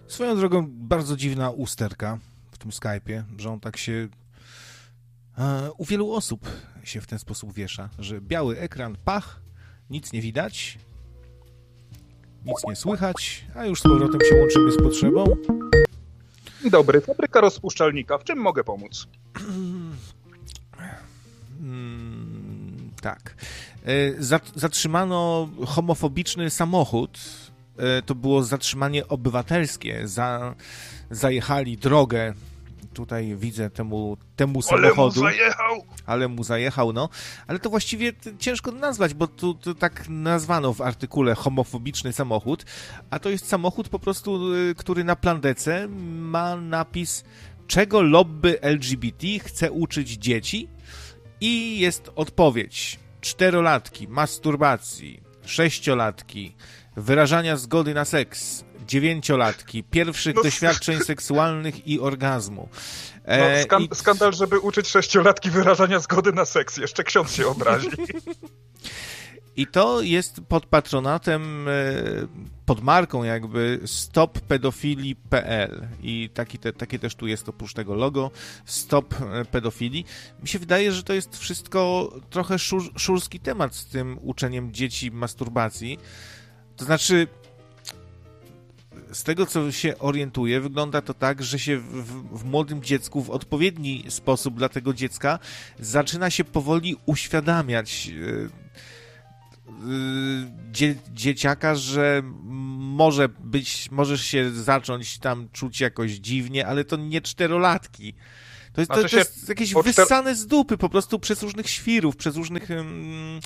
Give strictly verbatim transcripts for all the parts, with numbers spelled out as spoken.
Swoją drogą bardzo dziwna usterka w tym Skype'ie, że on tak się e, u wielu osób się w ten sposób wiesza, że biały ekran, pach, nic nie widać, nic nie słychać, a już z powrotem się łączymy z potrzebą. Dzień dobry, fabryka rozpuszczalnika. W czym mogę pomóc? Hmm, tak. E, zatrzymano homofobiczny samochód. E, to było zatrzymanie obywatelskie. Za, zajechali drogę. Tutaj widzę temu, temu samochodu. Ale mu zajechał! Ale mu zajechał, no. Ale to właściwie ciężko nazwać, bo tu, tu tak nazwano w artykule homofobiczny samochód, a to jest samochód po prostu, który na plandece ma napis, czego lobby L G B T chce uczyć dzieci, i jest odpowiedź. Czterolatki, masturbacji, sześciolatki, wyrażania zgody na seks, dziewięciolatki, pierwszych no, doświadczeń seksualnych i orgazmu. E, no, skan- i... Skandal, żeby uczyć sześciolatki wyrażania zgody na seks. Jeszcze ksiądz się obrazi. I to jest pod patronatem, pod marką jakby stop pedofilii kropka p l. I taki te, takie też tu jest oprócz tego logo, stop pedofilii. Mi się wydaje, że to jest wszystko trochę szur, szurski temat z tym uczeniem dzieci masturbacji. To znaczy, z tego, co się orientuję, wygląda to tak, że się w, w młodym dziecku w odpowiedni sposób dla tego dziecka zaczyna się powoli uświadamiać yy, Dzie, dzieciaka, że może być, możesz się zacząć tam czuć jakoś dziwnie, ale to nie czterolatki. To jest, to, to jest jakieś wyssane z dupy po prostu przez różnych świrów, przez różnych um,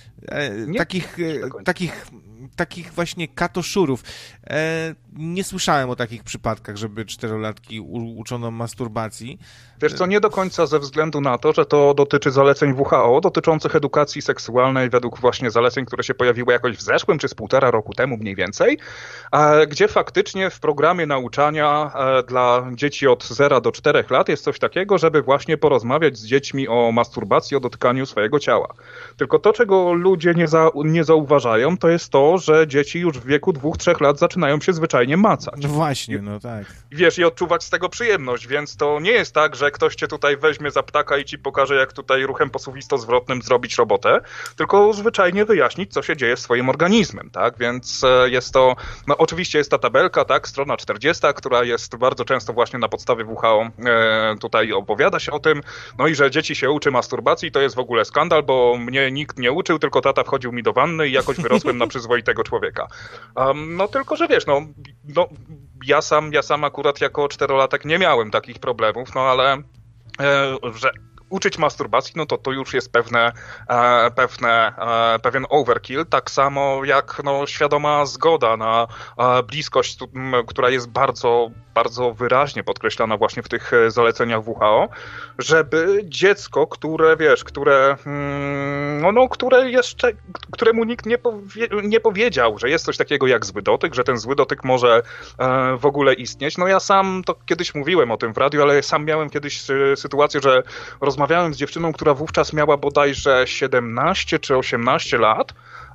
e, takich, e, takich, takich właśnie katoszurów. E, nie słyszałem o takich przypadkach, żeby czterolatki u, uczono masturbacji. Wiesz co, nie do końca ze względu na to, że to dotyczy zaleceń W H O dotyczących edukacji seksualnej według właśnie zaleceń, które się pojawiły jakoś w zeszłym czy z półtora roku temu mniej więcej, gdzie faktycznie w programie nauczania dla dzieci od zera do czterech lat jest coś takiego, żeby właśnie porozmawiać z dziećmi o masturbacji, o dotykaniu swojego ciała. Tylko to, czego ludzie nie, za, nie zauważają, to jest to, że dzieci już w wieku dwóch, trzech lat zaczynają się zwyczajnie macać. No właśnie, no tak. Wiesz, i odczuwać z tego przyjemność, więc to nie jest tak, że ktoś cię tutaj weźmie za ptaka i ci pokaże, jak tutaj ruchem posuwisto-zwrotnym zrobić robotę, tylko zwyczajnie wyjaśnić, co się dzieje z swoim organizmem, tak? Więc jest to, no oczywiście jest ta tabelka, tak, strona czterdziesta, która jest bardzo często właśnie na podstawie W H O e, tutaj opowiada się o tym, no i że dzieci się uczy masturbacji, to jest w ogóle skandal, bo mnie nikt nie uczył, tylko tata wchodził mi do wanny i jakoś wyrosłem na przyzwoitego człowieka. Um, no tylko, że wiesz, no, no ja sam, ja sam akurat jako czterolatek nie miałem takich problemów, no ale e, że uczyć masturbacji, no to to już jest pewne, e, pewne, e, pewien overkill, tak samo jak no, świadoma zgoda na e, bliskość, tu, m, która jest bardzo, bardzo wyraźnie podkreślana właśnie w tych zaleceniach W H O, żeby dziecko, które, wiesz, które, mm, no, no, które jeszcze, któremu nikt nie, powie, nie powiedział, że jest coś takiego jak zły dotyk, że ten zły dotyk może e, w ogóle istnieć. No ja sam to kiedyś mówiłem o tym w radiu, ale sam miałem kiedyś sytuację, że rozmawiałem Rozmawiałem z dziewczyną, która wówczas miała bodajże siedemnaście czy osiemnaście lat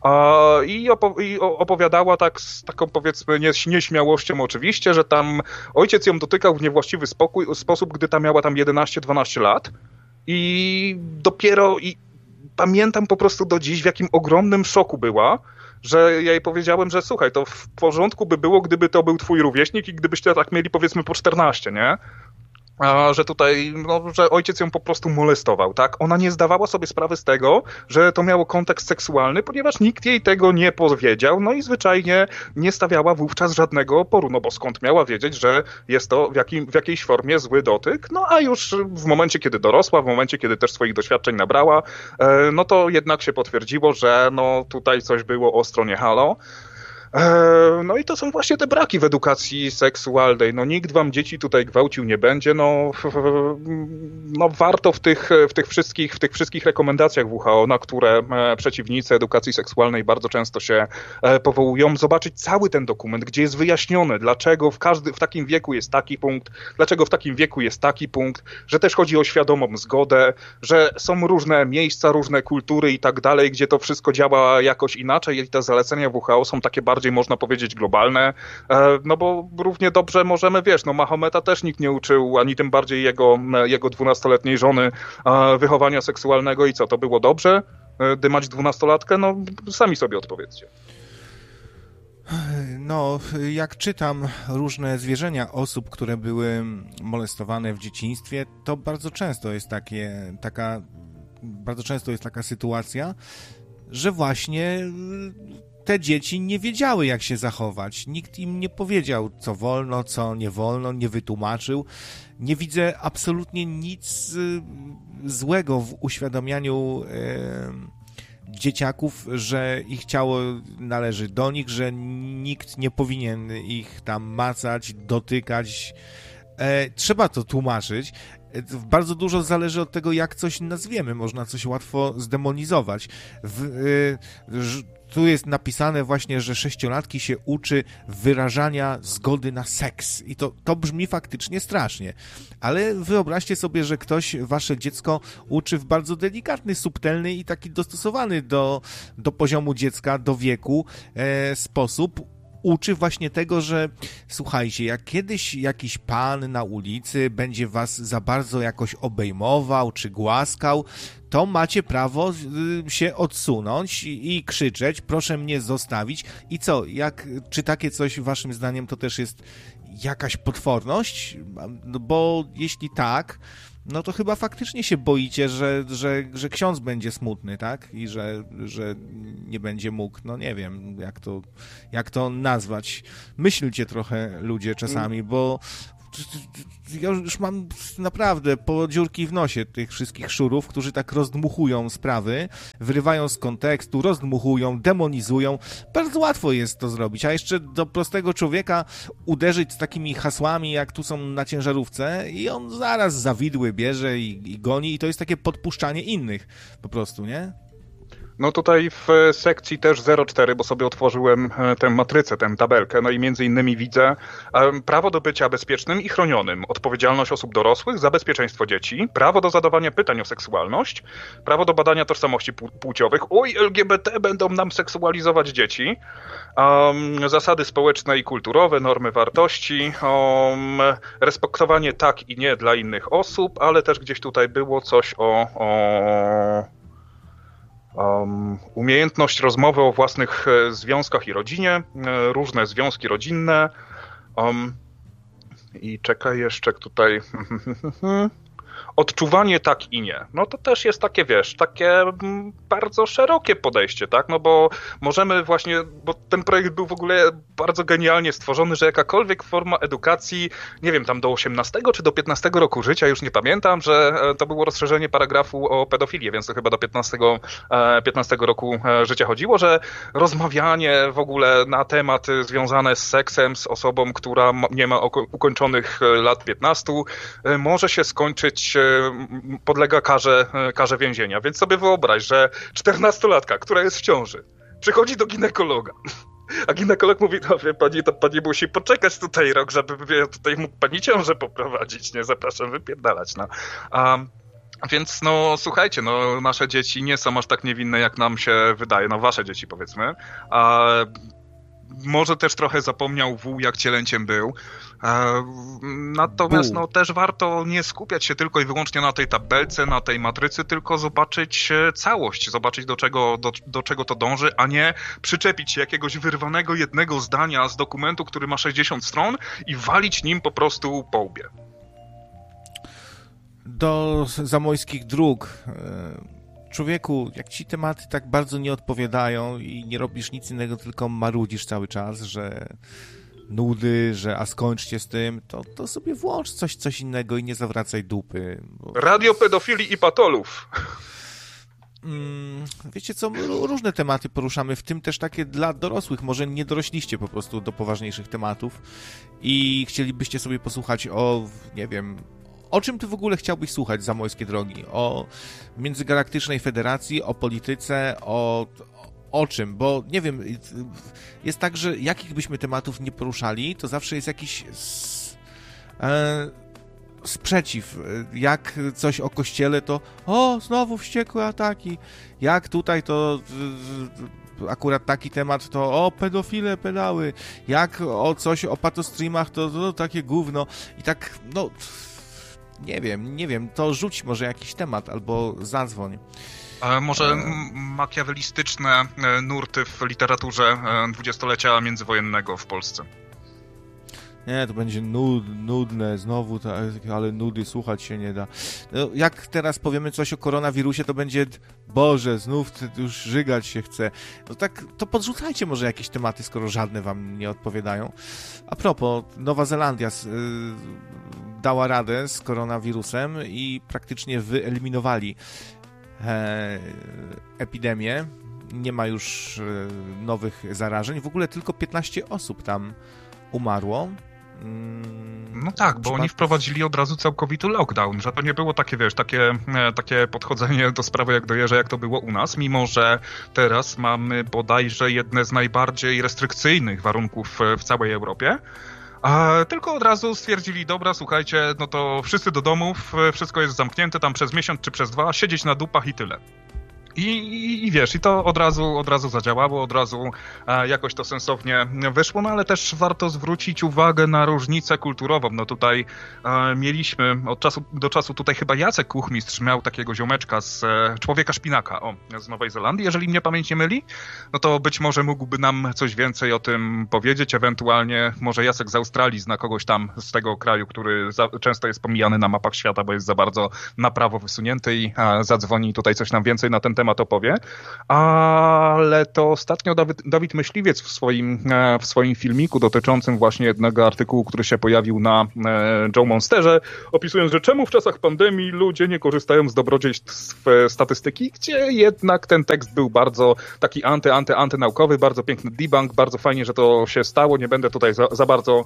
i, opo- i opowiadała tak z taką powiedzmy nieśmiałością oczywiście, że tam ojciec ją dotykał w niewłaściwy spokój, sposób, gdy ta miała tam jedenaście dwanaście lat i dopiero i pamiętam po prostu do dziś, w jakim ogromnym szoku była, że ja jej powiedziałem, że słuchaj, to w porządku by było, gdyby to był twój rówieśnik i gdybyście tak mieli powiedzmy po czternaście, nie? A, że tutaj, no, że ojciec ją po prostu molestował, tak? Ona nie zdawała sobie sprawy z tego, że to miało kontekst seksualny, ponieważ nikt jej tego nie powiedział, no i zwyczajnie nie stawiała wówczas żadnego oporu, no bo skąd miała wiedzieć, że jest to w, jakim, w jakiejś formie zły dotyk, no a już w momencie, kiedy dorosła, w momencie, kiedy też swoich doświadczeń nabrała, e, no to jednak się potwierdziło, że no tutaj coś było ostro nie halo. No i to są właśnie te braki w edukacji seksualnej. No nikt wam dzieci tutaj gwałcił nie będzie. No, no warto w tych, w tych wszystkich, w tych wszystkich rekomendacjach W H O, na które przeciwnicy edukacji seksualnej bardzo często się powołują, zobaczyć cały ten dokument, gdzie jest wyjaśnione, dlaczego w każdy, w takim wieku jest taki punkt, dlaczego w takim wieku jest taki punkt, że też chodzi o świadomą zgodę, że są różne miejsca, różne kultury i tak dalej, gdzie to wszystko działa jakoś inaczej i te zalecenia W H O są takie bardziej bardziej można powiedzieć globalne, no bo równie dobrze możemy, wiesz, no Mahometa też nikt nie uczył, ani tym bardziej jego, jego dwunastoletniej żony wychowania seksualnego i co, to było dobrze? Dymać dwunastolatkę? No sami sobie odpowiedzcie. No, jak czytam różne zwierzenia osób, które były molestowane w dzieciństwie, to bardzo często jest takie, taka, bardzo często jest taka sytuacja, że właśnie te dzieci nie wiedziały, jak się zachować. Nikt im nie powiedział, co wolno, co nie wolno, nie wytłumaczył. Nie widzę absolutnie nic złego w uświadamianiu e, dzieciaków, że ich ciało należy do nich, że nikt nie powinien ich tam macać, dotykać. E, trzeba to tłumaczyć. E, bardzo dużo zależy od tego, jak coś nazwiemy. Można coś łatwo zdemonizować. W, e, tu jest napisane właśnie, że sześciolatki się uczy wyrażania zgody na seks. I to, to brzmi faktycznie strasznie. Ale wyobraźcie sobie, że ktoś wasze dziecko uczy w bardzo delikatny, subtelny i taki dostosowany do, do poziomu dziecka, do wieku e, sposób. Uczy właśnie tego, że słuchajcie, jak kiedyś jakiś pan na ulicy będzie was za bardzo jakoś obejmował czy głaskał, to macie prawo się odsunąć i krzyczeć, proszę mnie zostawić. I co, jak, czy takie coś waszym zdaniem to też jest jakaś potworność? No bo jeśli tak, no to chyba faktycznie się boicie, że, że, że ksiądz będzie smutny, tak? I że, że nie będzie mógł, no nie wiem, jak to, jak to nazwać. Myślcie trochę, ludzie, czasami, bo ja już mam naprawdę po dziurki w nosie tych wszystkich szurów, którzy tak rozdmuchują sprawy, wyrywają z kontekstu, rozdmuchują, demonizują. Bardzo łatwo jest to zrobić, a jeszcze do prostego człowieka uderzyć z takimi hasłami, jak tu są na ciężarówce i on zaraz zawidły bierze i, i goni i to jest takie podpuszczanie innych po prostu, nie? No tutaj w sekcji też zero cztery, bo sobie otworzyłem tę matrycę, tę tabelkę, no i między innymi widzę prawo do bycia bezpiecznym i chronionym, odpowiedzialność osób dorosłych za bezpieczeństwo dzieci, prawo do zadawania pytań o seksualność, prawo do badania tożsamości płciowych, oj, L G B T będą nam seksualizować dzieci, um, zasady społeczne i kulturowe, normy wartości, um, respektowanie tak i nie dla innych osób, ale też gdzieś tutaj było coś o... o Um, umiejętność rozmowy o własnych e, związkach i rodzinie, e, różne związki rodzinne um, i czekaj jeszcze tutaj odczuwanie tak i nie. No to też jest takie, wiesz, takie m, bardzo szerokie podejście, tak? No bo możemy właśnie, bo ten projekt był w ogóle bardzo genialnie stworzony, że jakakolwiek forma edukacji, nie wiem, tam do osiemnastego czy do piętnastego roku życia, już nie pamiętam, że to było rozszerzenie paragrafu o pedofilię, więc to chyba do piętnastego, piętnastego roku życia chodziło, że rozmawianie w ogóle na tematy związane z seksem z osobą, która nie ma ukończonych lat piętnastu, może się skończyć, podlega karze, karze więzienia. Więc sobie wyobraź, że czternastolatka, która jest w ciąży, przychodzi do ginekologa, a ginekolog mówi, no wie pani, to pani musi poczekać tutaj rok, żeby wie, tutaj mógł pani ciążę poprowadzić, nie, zapraszam wypierdalać, no. Um, Więc no słuchajcie, no nasze dzieci nie są aż tak niewinne, jak nam się wydaje, no wasze dzieci powiedzmy. A może też trochę zapomniał wół, jak cielęciem był. Natomiast no, też warto nie skupiać się tylko i wyłącznie na tej tabelce, na tej matrycy, tylko zobaczyć całość, zobaczyć do czego, do, do czego to dąży, a nie przyczepić się jakiegoś wyrwanego jednego zdania z dokumentu, który ma sześćdziesiąt stron i walić nim po prostu po łbie. Do Zamojskich Dróg. Człowieku, jak ci tematy tak bardzo nie odpowiadają i nie robisz nic innego, tylko marudzisz cały czas, że nudy, że a skończcie z tym, to, to sobie włącz coś, coś innego i nie zawracaj dupy. Bo... Radio pedofilii i patolów. Mm, wiecie co, różne tematy poruszamy, w tym też takie dla dorosłych. Może nie dorośliście po prostu do poważniejszych tematów i chcielibyście sobie posłuchać o, nie wiem... O czym ty w ogóle chciałbyś słuchać, Zamojskie Drogi? O Międzygalaktycznej Federacji, o polityce, o, o czym? Bo nie wiem, jest tak, że jakich byśmy tematów nie poruszali, to zawsze jest jakiś e, sprzeciw. Jak coś o Kościele, to o, znowu wściekłe ataki. Jak tutaj, to akurat taki temat, to o, pedofile, pedały, jak o coś o patostreamach, to, to takie gówno i tak, no, nie wiem, nie wiem, to rzuć może jakiś temat albo zadzwoń. A może e... makiawelistyczne nurty w literaturze dwudziestolecia międzywojennego w Polsce? Nie, to będzie nud, nudne, znowu, ta, ale nudy słuchać się nie da. No, jak teraz powiemy coś o koronawirusie, to będzie, Boże, znów już żygać się chce. No tak, to podrzucajcie może jakieś tematy, skoro żadne wam nie odpowiadają. A propos, Nowa Zelandia y, dała radę z koronawirusem i praktycznie wyeliminowali e, epidemię. Nie ma już e, nowych zarażeń. W ogóle tylko piętnaście osób tam umarło. No tak, bo oni wprowadzili od razu całkowity lockdown, że to nie było takie, wiesz, takie, takie podchodzenie do sprawy jak do jeża, jak to było u nas, mimo że teraz mamy bodajże jedne z najbardziej restrykcyjnych warunków w całej Europie. A tylko od razu stwierdzili, dobra, słuchajcie, no to wszyscy do domów, wszystko jest zamknięte tam przez miesiąc czy przez dwa, siedzieć na dupach i tyle. I, i, I wiesz, i to od razu, od razu zadziałało, od razu e, jakoś to sensownie wyszło, no ale też warto zwrócić uwagę na różnicę kulturową. No tutaj e, mieliśmy od czasu do czasu, tutaj chyba Jacek Kuchmistrz miał takiego ziomeczka z e, Człowieka Szpinaka, o, z Nowej Zelandii, jeżeli mnie pamięć nie myli, no to być może mógłby nam coś więcej o tym powiedzieć, ewentualnie może Jacek z Australii zna kogoś tam z tego kraju, który za, często jest pomijany na mapach świata, bo jest za bardzo na prawo wysunięty i a, zadzwoni tutaj coś nam więcej na ten temat temat opowie, ale to ostatnio Dawid, Dawid Myśliwiec w swoim, w swoim filmiku dotyczącym właśnie jednego artykułu, który się pojawił na Joe Monsterze, opisując, że czemu w czasach pandemii ludzie nie korzystają z dobrodziejstw statystyki, gdzie jednak ten tekst był bardzo taki anty, anty, antynaukowy, bardzo piękny debunk, bardzo fajnie, że to się stało, nie będę tutaj za, za bardzo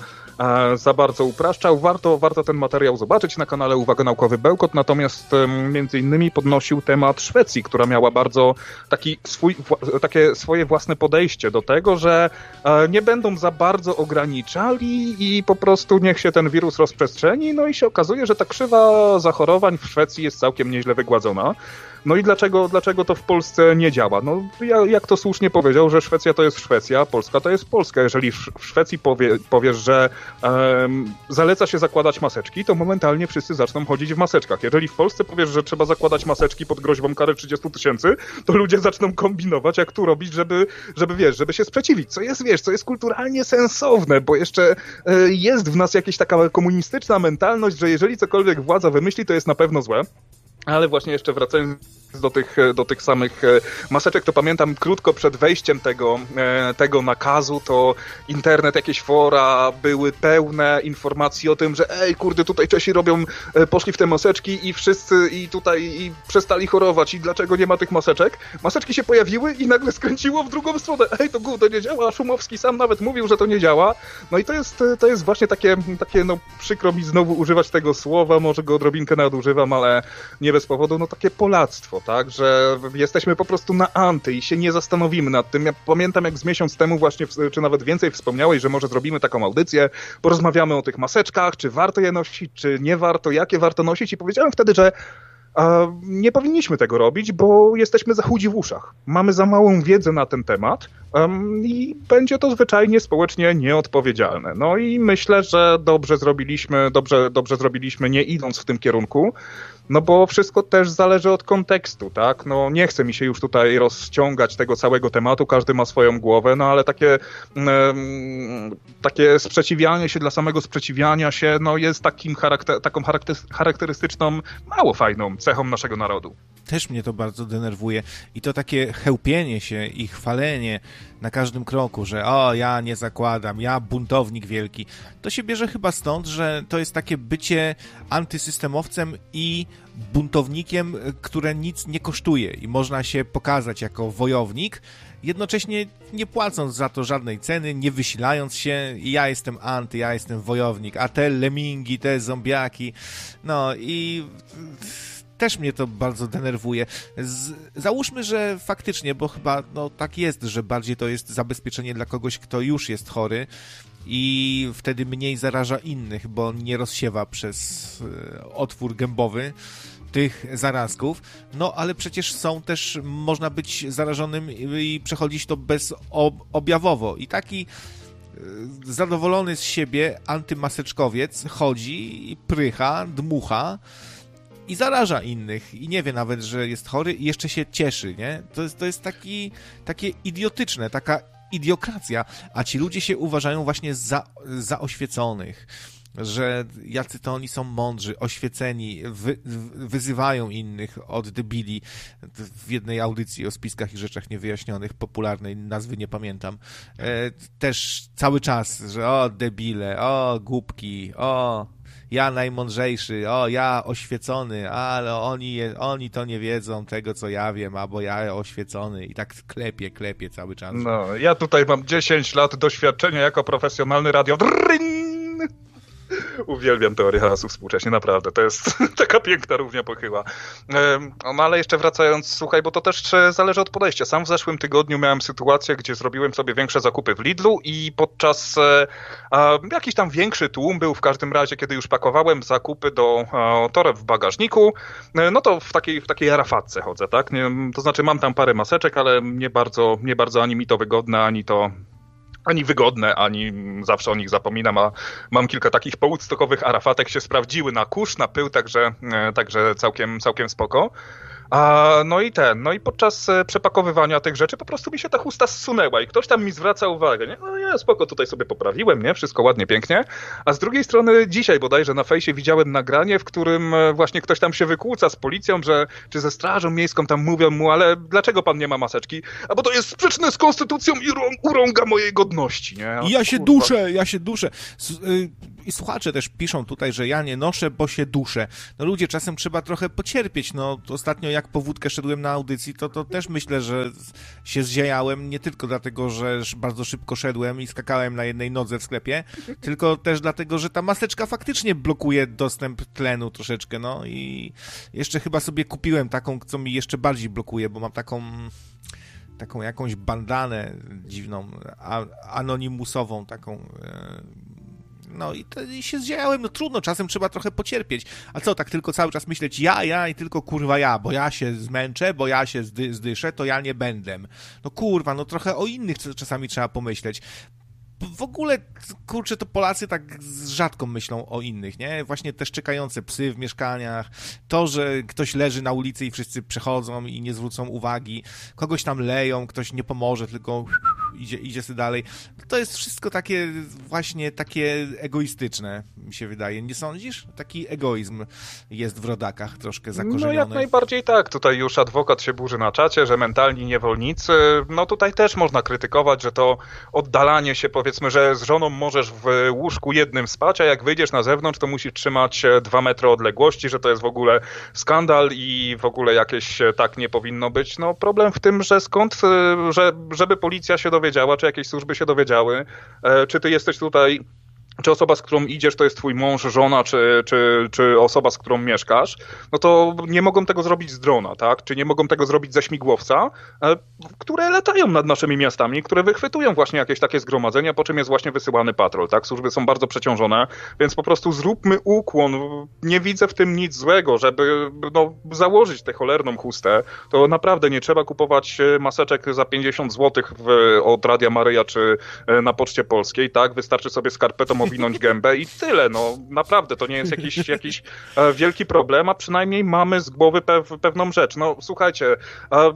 za bardzo upraszczał, warto, warto ten materiał zobaczyć na kanale Uwaga Naukowy Bełkot, natomiast między innymi podnosił temat Szwecji, która miała bardzo taki swój, takie swoje własne podejście do tego, że nie będą za bardzo ograniczali i po prostu niech się ten wirus rozprzestrzeni, no i się okazuje, że ta krzywa zachorowań w Szwecji jest całkiem nieźle wygładzona. No i dlaczego, dlaczego to w Polsce nie działa? No jak to słusznie powiedział, że Szwecja to jest Szwecja, a Polska to jest Polska. Jeżeli w Szwecji powie, powiesz, że um, zaleca się zakładać maseczki, to momentalnie wszyscy zaczną chodzić w maseczkach. Jeżeli w Polsce powiesz, że trzeba zakładać maseczki pod groźbą kary trzydzieści tysięcy, to ludzie zaczną kombinować, jak tu robić, żeby, żeby wiesz, żeby się sprzeciwić. Co jest, wiesz, co jest kulturalnie sensowne, bo jeszcze y, jest w nas jakaś taka komunistyczna mentalność, że jeżeli cokolwiek władza wymyśli, to jest na pewno złe. Ale właśnie jeszcze wracając do tych, do tych samych maseczek, to pamiętam krótko przed wejściem tego, tego nakazu, to internet, jakieś fora były pełne informacji o tym, że ej, kurde, tutaj Czesi robią, poszli w te maseczki i wszyscy i tutaj i przestali chorować i dlaczego nie ma tych maseczek? Maseczki się pojawiły i nagle skręciło w drugą stronę. Ej, to gówno nie działa, Szumowski sam nawet mówił, że to nie działa. No i to jest, to jest właśnie takie, takie, no przykro mi znowu używać tego słowa, może go odrobinkę nadużywam, ale nie bez powodu, no takie polactwo, tak, że jesteśmy po prostu na anty i się nie zastanowimy nad tym. Ja pamiętam, jak z miesiąc temu właśnie, czy nawet więcej wspomniałeś, że może zrobimy taką audycję, porozmawiamy o tych maseczkach, czy warto je nosić, czy nie warto, jakie warto nosić i powiedziałem wtedy, że a nie powinniśmy tego robić, bo jesteśmy za chudzi w uszach. Mamy za małą wiedzę na ten temat um, i będzie to zwyczajnie społecznie nieodpowiedzialne. No i myślę, że dobrze zrobiliśmy, dobrze, dobrze zrobiliśmy nie idąc w tym kierunku, no bo wszystko też zależy od kontekstu, tak? No nie chce mi się już tutaj rozciągać tego całego tematu, każdy ma swoją głowę, no ale takie, um, takie sprzeciwianie się dla samego sprzeciwiania się, no jest takim charakter, taką charakterystyczną, mało fajną cechą naszego narodu. Też mnie to bardzo denerwuje i to takie chełpienie się i chwalenie na każdym kroku, że o, ja nie zakładam, ja buntownik wielki. To się bierze chyba stąd, że to jest takie bycie antysystemowcem i buntownikiem, które nic nie kosztuje i można się pokazać jako wojownik, jednocześnie nie płacąc za to żadnej ceny, nie wysilając się, ja jestem anty, ja jestem wojownik, a te lemingi, te zombiaki, no i też mnie to bardzo denerwuje. Z, załóżmy, że faktycznie, bo chyba no, tak jest, że bardziej to jest zabezpieczenie dla kogoś, kto już jest chory i wtedy mniej zaraża innych, bo nie rozsiewa przez otwór gębowy tych zarazków, no ale przecież są też, można być zarażonym i przechodzić to bezobjawowo. I taki zadowolony z siebie antymaseczkowiec chodzi, prycha, dmucha i zaraża innych i nie wie nawet, że jest chory i jeszcze się cieszy, nie? To jest, to jest taki, takie idiotyczne, taka idiokracja, a ci ludzie się uważają właśnie za, za oświeconych, że jacy to oni są mądrzy, oświeceni, wy, wyzywają innych od debili w jednej audycji o spiskach i rzeczach niewyjaśnionych, popularnej, nazwy nie pamiętam, e, też cały czas, że o debile, o głupki, o ja najmądrzejszy, o ja oświecony, ale oni, oni to nie wiedzą tego, co ja wiem, albo ja oświecony i tak klepie, klepie cały czas. No, ja tutaj mam dziesięć lat doświadczenia jako profesjonalny radio. Uwielbiam teorię chaosu współcześnie, naprawdę. To jest taka piękna równia pochyła. No ale jeszcze wracając, słuchaj, bo to też zależy od podejścia. Sam w zeszłym tygodniu miałem sytuację, gdzie zrobiłem sobie większe zakupy w Lidlu i podczas a, jakiś tam większy tłum był w każdym razie, kiedy już pakowałem zakupy do a, toreb w bagażniku, no to w takiej, w takiej arafatce chodzę, tak? Nie, to znaczy mam tam parę maseczek, ale nie bardzo, nie bardzo ani mi to wygodne, ani to ani wygodne, ani zawsze o nich zapominam, a mam kilka takich połudstokowych arafatek, się sprawdziły na kurz, na pył, także, także całkiem, całkiem spoko. A, no i ten, no i podczas przepakowywania tych rzeczy po prostu mi się ta chusta zsunęła i ktoś tam mi zwraca uwagę, nie? No ja spoko, tutaj sobie poprawiłem, nie? Wszystko ładnie, pięknie. A z drugiej strony dzisiaj bodajże na fejsie widziałem nagranie, w którym właśnie ktoś tam się wykłóca z policją, że czy ze strażą miejską tam mówią mu, ale dlaczego pan nie ma maseczki? A bo to jest sprzeczne z konstytucją i urąga mojej godności, nie? I ja się kurwa. duszę, ja się duszę. I słuchacze też piszą tutaj, że ja nie noszę, bo się duszę. No ludzie, czasem trzeba trochę pocierpieć, no ostatnio jak po wódkę szedłem na audycji, to, to też myślę, że się zziajałem, nie tylko dlatego, że bardzo szybko szedłem i skakałem na jednej nodze w sklepie, tylko też dlatego, że ta maseczka faktycznie blokuje dostęp tlenu troszeczkę, no i jeszcze chyba sobie kupiłem taką, co mi jeszcze bardziej blokuje, bo mam taką taką jakąś bandanę dziwną, a, anonimusową, taką... No i, to, i się zdziałem, no trudno, czasem trzeba trochę pocierpieć. A co, tak tylko cały czas myśleć ja, ja i tylko kurwa ja, bo ja się zmęczę, bo ja się zdy, zdyszę, to ja nie będę. No kurwa, no trochę o innych czasami trzeba pomyśleć. W ogóle, kurczę, to Polacy tak rzadko myślą o innych, nie? Właśnie te szczekające psy w mieszkaniach, to, że ktoś leży na ulicy i wszyscy przechodzą i nie zwrócą uwagi, kogoś tam leją, ktoś nie pomoże, tylko idzie, idzie sobie dalej. To jest wszystko takie właśnie takie egoistyczne, mi się wydaje. Nie sądzisz? Taki egoizm jest w rodakach troszkę zakorzeniony. No jak najbardziej tak. Tutaj już adwokat się burzy na czacie, że mentalni niewolnicy, no tutaj też można krytykować, że to oddalanie się, powiedzmy, Powiedzmy, że z żoną możesz w łóżku jednym spać, a jak wyjdziesz na zewnątrz, to musisz trzymać dwa metry odległości, że to jest w ogóle skandal i w ogóle jakieś tak nie powinno być. No problem w tym, że skąd, że, żeby policja się dowiedziała, czy jakieś służby się dowiedziały, czy ty jesteś tutaj... czy osoba, z którą idziesz, to jest twój mąż, żona, czy, czy, czy osoba, z którą mieszkasz, no to nie mogą tego zrobić z drona, tak? Czy nie mogą tego zrobić ze śmigłowca, które latają nad naszymi miastami, które wychwytują właśnie jakieś takie zgromadzenia, po czym jest właśnie wysyłany patrol, tak? Służby są bardzo przeciążone, więc po prostu zróbmy ukłon. Nie widzę w tym nic złego, żeby no, założyć tę cholerną chustę. To naprawdę nie trzeba kupować maseczek za pięćdziesiąt złotych w, od Radia Maryja, czy na Poczcie Polskiej, tak? Wystarczy sobie skarpetą owinąć gębę i tyle, no naprawdę, to nie jest jakiś, jakiś e, wielki problem, a przynajmniej mamy z głowy pew, pewną rzecz. No słuchajcie, e,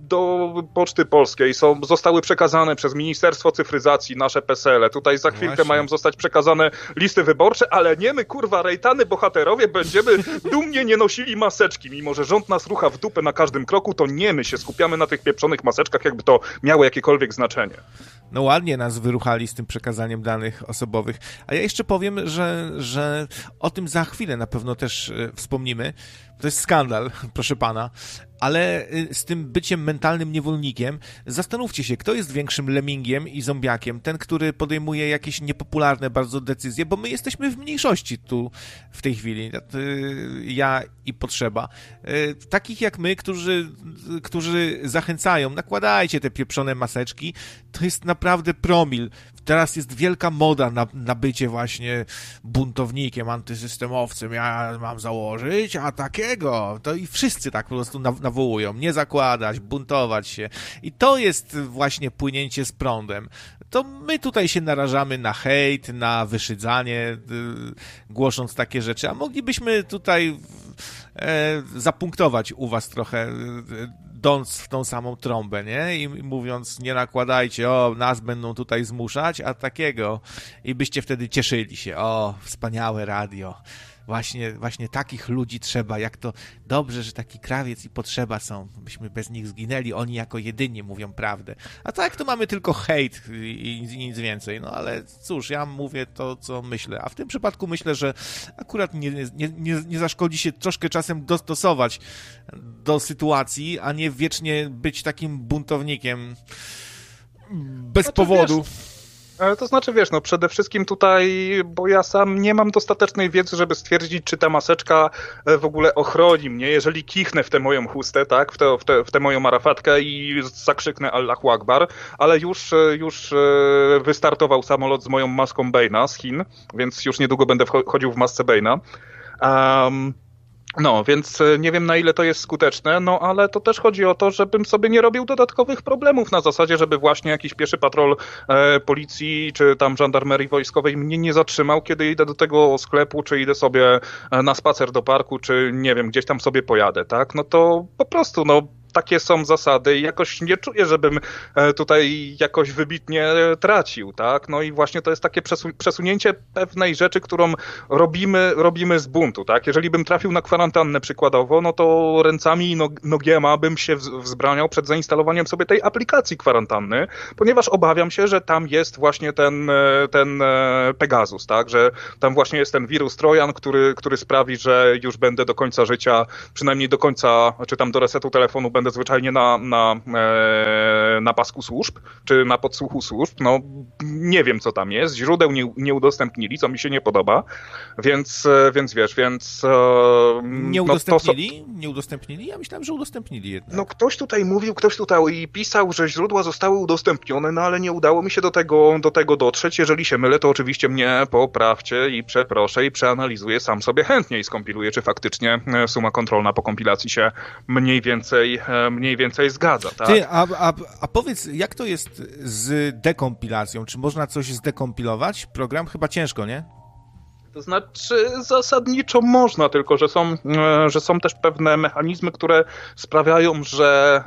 do Poczty Polskiej są, zostały przekazane przez Ministerstwo Cyfryzacji nasze pesele. Tutaj za chwilkę Właśnie. mają zostać przekazane listy wyborcze, ale nie my, kurwa, rejtany bohaterowie będziemy dumnie nie nosili maseczki. Mimo że rząd nas rucha w dupę na każdym kroku, to nie my się skupiamy na tych pieprzonych maseczkach, jakby to miało jakiekolwiek znaczenie. No ładnie nas wyruchali z tym przekazaniem danych osobowych. A ja jeszcze powiem, że, że o tym za chwilę na pewno też y, wspomnimy. To jest skandal, proszę pana. Ale z tym byciem mentalnym niewolnikiem zastanówcie się, kto jest większym lemmingiem i zombiakiem. Ten, który podejmuje jakieś niepopularne bardzo decyzje, bo my jesteśmy w mniejszości tu w tej chwili. Ja i potrzeba. Takich jak my, którzy, którzy zachęcają, nakładajcie te pieprzone maseczki, to jest naprawdę promil teraz jest wielka moda na, na bycie właśnie buntownikiem, antysystemowcem. Ja mam założyć, a takiego. To i wszyscy tak po prostu nawołują. Nie zakładać, buntować się. I to jest właśnie płynięcie z prądem. To my tutaj się narażamy na hejt, na wyszydzanie, głosząc takie rzeczy. A moglibyśmy tutaj e, zapunktować u was trochę, dąc w tą samą trąbę, nie? I mówiąc, nie nakładajcie, o, nas będą tutaj zmuszać, a takiego. I byście wtedy cieszyli się, o, wspaniałe radio. Właśnie, właśnie takich ludzi trzeba, jak to dobrze, że taki krawiec i potrzeba są, byśmy bez nich zginęli, oni jako jedyni mówią prawdę. A tak to mamy tylko hejt i, i nic więcej, no ale cóż, ja mówię to, co myślę, a w tym przypadku myślę, że akurat nie, nie, nie, nie zaszkodzi się troszkę czasem dostosować do sytuacji, a nie wiecznie być takim buntownikiem bez znaczy, powodu. Wiesz... To znaczy, wiesz, no przede wszystkim tutaj, bo ja sam nie mam dostatecznej wiedzy, żeby stwierdzić, czy ta maseczka w ogóle ochroni mnie, jeżeli kichnę w tę moją chustę, tak, w tę, w tę, w tę moją marafatkę i zakrzyknę Allahu Akbar, ale już, już wystartował samolot z moją maską Bane'a z Chin, więc już niedługo będę wchodził w masce Bane'a. Um, No, więc nie wiem, na ile to jest skuteczne, no ale to też chodzi o to, żebym sobie nie robił dodatkowych problemów na zasadzie, żeby właśnie jakiś pieszy patrol e, policji czy tam żandarmerii wojskowej mnie nie zatrzymał, kiedy idę do tego sklepu, czy idę sobie na spacer do parku, czy nie wiem, gdzieś tam sobie pojadę, tak? No to po prostu, no takie są zasady i jakoś nie czuję, żebym tutaj jakoś wybitnie tracił, tak? No i właśnie to jest takie przesu- przesunięcie pewnej rzeczy, którą robimy, robimy z buntu, tak? Jeżeli bym trafił na kwarantannę przykładowo, no to ręcami i nog- nogiema bym się wz- wzbraniał przed zainstalowaniem sobie tej aplikacji kwarantanny, ponieważ obawiam się, że tam jest właśnie ten, ten Pegasus, tak? Że tam właśnie jest ten wirus Trojan, który, który sprawi, że już będę do końca życia, przynajmniej do końca, czy tam do resetu telefonu będę zwyczajnie na, na, e, na pasku służb, czy na podsłuchu służb. No nie wiem, co tam jest. Źródeł nie, nie udostępnili, co mi się nie podoba. Więc, więc wiesz, więc... E, nie udostępnili? No to, nie udostępnili? Ja myślałem, że udostępnili jednak. No ktoś tutaj mówił, ktoś tutaj pisał, że źródła zostały udostępnione, no ale nie udało mi się do tego, do tego dotrzeć. Jeżeli się mylę, to oczywiście mnie poprawcie i przeproszę i przeanalizuję sam sobie chętnie i skompiluję, czy faktycznie suma kontrolna po kompilacji się mniej więcej mniej więcej zgadza, tak? Ty, a, a, a powiedz, jak to jest z dekompilacją? Czy można coś zdekompilować? Program chyba ciężko, nie? To znaczy zasadniczo można, tylko że są, że są też pewne mechanizmy, które sprawiają, że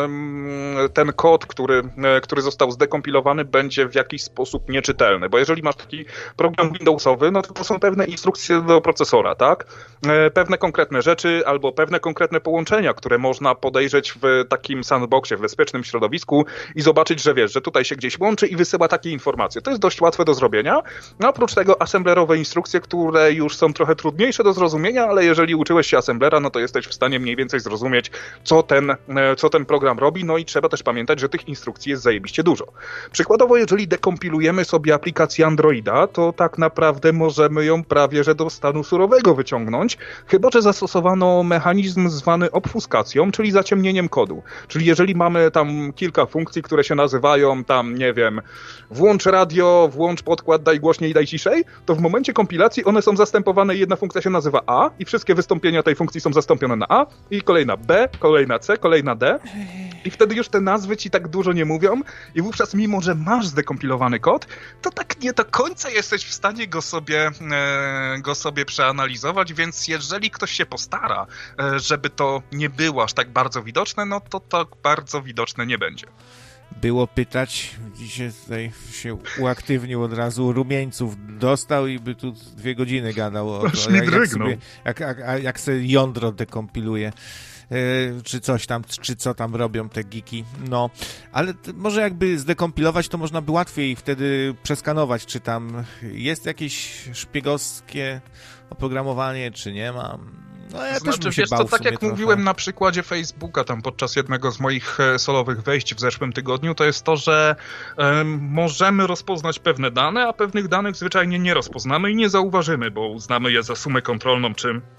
ten kod, który, który został zdekompilowany, będzie w jakiś sposób nieczytelny. Bo jeżeli masz taki program Windowsowy, no to, to są pewne instrukcje do procesora, tak? Pewne konkretne rzeczy albo pewne konkretne połączenia, które można podejrzeć w takim sandboxie, w bezpiecznym środowisku i zobaczyć, że wiesz, że tutaj się gdzieś łączy i wysyła takie informacje. To jest dość łatwe do zrobienia. No, oprócz tego assemblerowe instrukcje, które już są trochę trudniejsze do zrozumienia, ale jeżeli uczyłeś się assemblera, no to jesteś w stanie mniej więcej zrozumieć, co ten, co ten program robi, no i trzeba też pamiętać, że tych instrukcji jest zajebiście dużo. Przykładowo, jeżeli dekompilujemy sobie aplikację Androida, to tak naprawdę możemy ją prawie że do stanu surowego wyciągnąć, chyba że zastosowano mechanizm zwany obfuskacją, czyli zaciemnieniem kodu. Czyli jeżeli mamy tam kilka funkcji, które się nazywają tam, nie wiem, włącz radio, włącz podkład, daj głośniej, daj ciszej, to w momencie kompilacji one są zastępowane i jedna funkcja się nazywa A i wszystkie wystąpienia tej funkcji są zastąpione na A i kolejna B, kolejna C, kolejna D i wtedy już te nazwy ci tak dużo nie mówią i wówczas mimo, że masz zdekompilowany kod, to tak nie do końca jesteś w stanie go sobie, e, go sobie przeanalizować, więc jeżeli ktoś się postara, e, żeby to nie było aż tak bardzo widoczne, no to tak bardzo widoczne nie będzie. Było pytać, dzisiaj tutaj się uaktywnił od razu, rumieńców dostał i by tu dwie godziny gadał o to, jak, jak, sobie, jak, jak, jak sobie jądro dekompiluje, yy, czy coś tam, czy co tam robią te geeki, no, ale t- może jakby zdekompilować, to można by łatwiej wtedy przeskanować, czy tam jest jakieś szpiegowskie oprogramowanie, czy nie ma. No, ja znaczy, też się wiesz bał co, tak jak trochę. mówiłem na przykładzie Facebooka tam podczas jednego z moich solowych wejść w zeszłym tygodniu, to jest to, że um, możemy rozpoznać pewne dane, a pewnych danych zwyczajnie nie rozpoznamy i nie zauważymy, bo uznamy je za sumę kontrolną, czy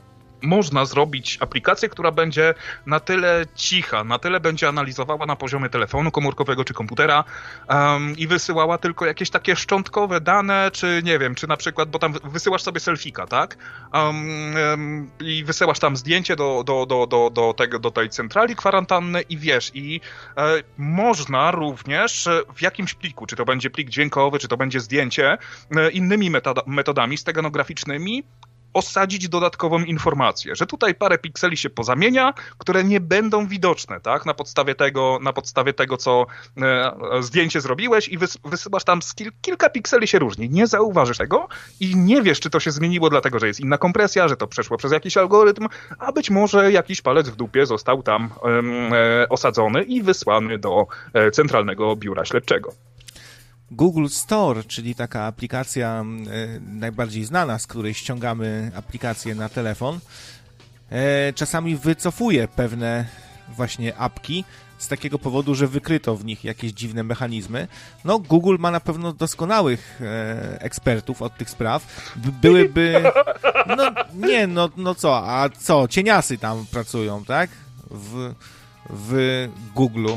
można zrobić aplikację, która będzie na tyle cicha, na tyle będzie analizowała na poziomie telefonu komórkowego czy komputera um, i wysyłała tylko jakieś takie szczątkowe dane, czy nie wiem, czy na przykład, bo tam wysyłasz sobie selfika, tak? Um, um, I wysyłasz tam zdjęcie do, do, do, do, do, tego, do tej centrali kwarantanny i wiesz, i e, można również w jakimś pliku, czy to będzie plik dźwiękowy, czy to będzie zdjęcie, e, innymi metoda, metodami steganograficznymi, osadzić dodatkową informację, że tutaj parę pikseli się pozamienia, które nie będą widoczne, tak? Na podstawie tego, na podstawie tego co e, zdjęcie zrobiłeś i wys, wysyłasz tam z kil, kilka pikseli się różni. Nie zauważysz tego i nie wiesz, czy to się zmieniło dlatego, że jest inna kompresja, że to przeszło przez jakiś algorytm, a być może jakiś palec w dupie został tam e, osadzony i wysłany do e, Centralnego Biura Śledczego. Google Store, czyli taka aplikacja e, najbardziej znana, z której ściągamy aplikacje na telefon, e, czasami wycofuje pewne właśnie apki z takiego powodu, że wykryto w nich jakieś dziwne mechanizmy. No, Google ma na pewno doskonałych e, ekspertów od tych spraw. B- byłyby... No nie, no, no co, a co, cieniasy tam pracują, tak? W, w Google'u.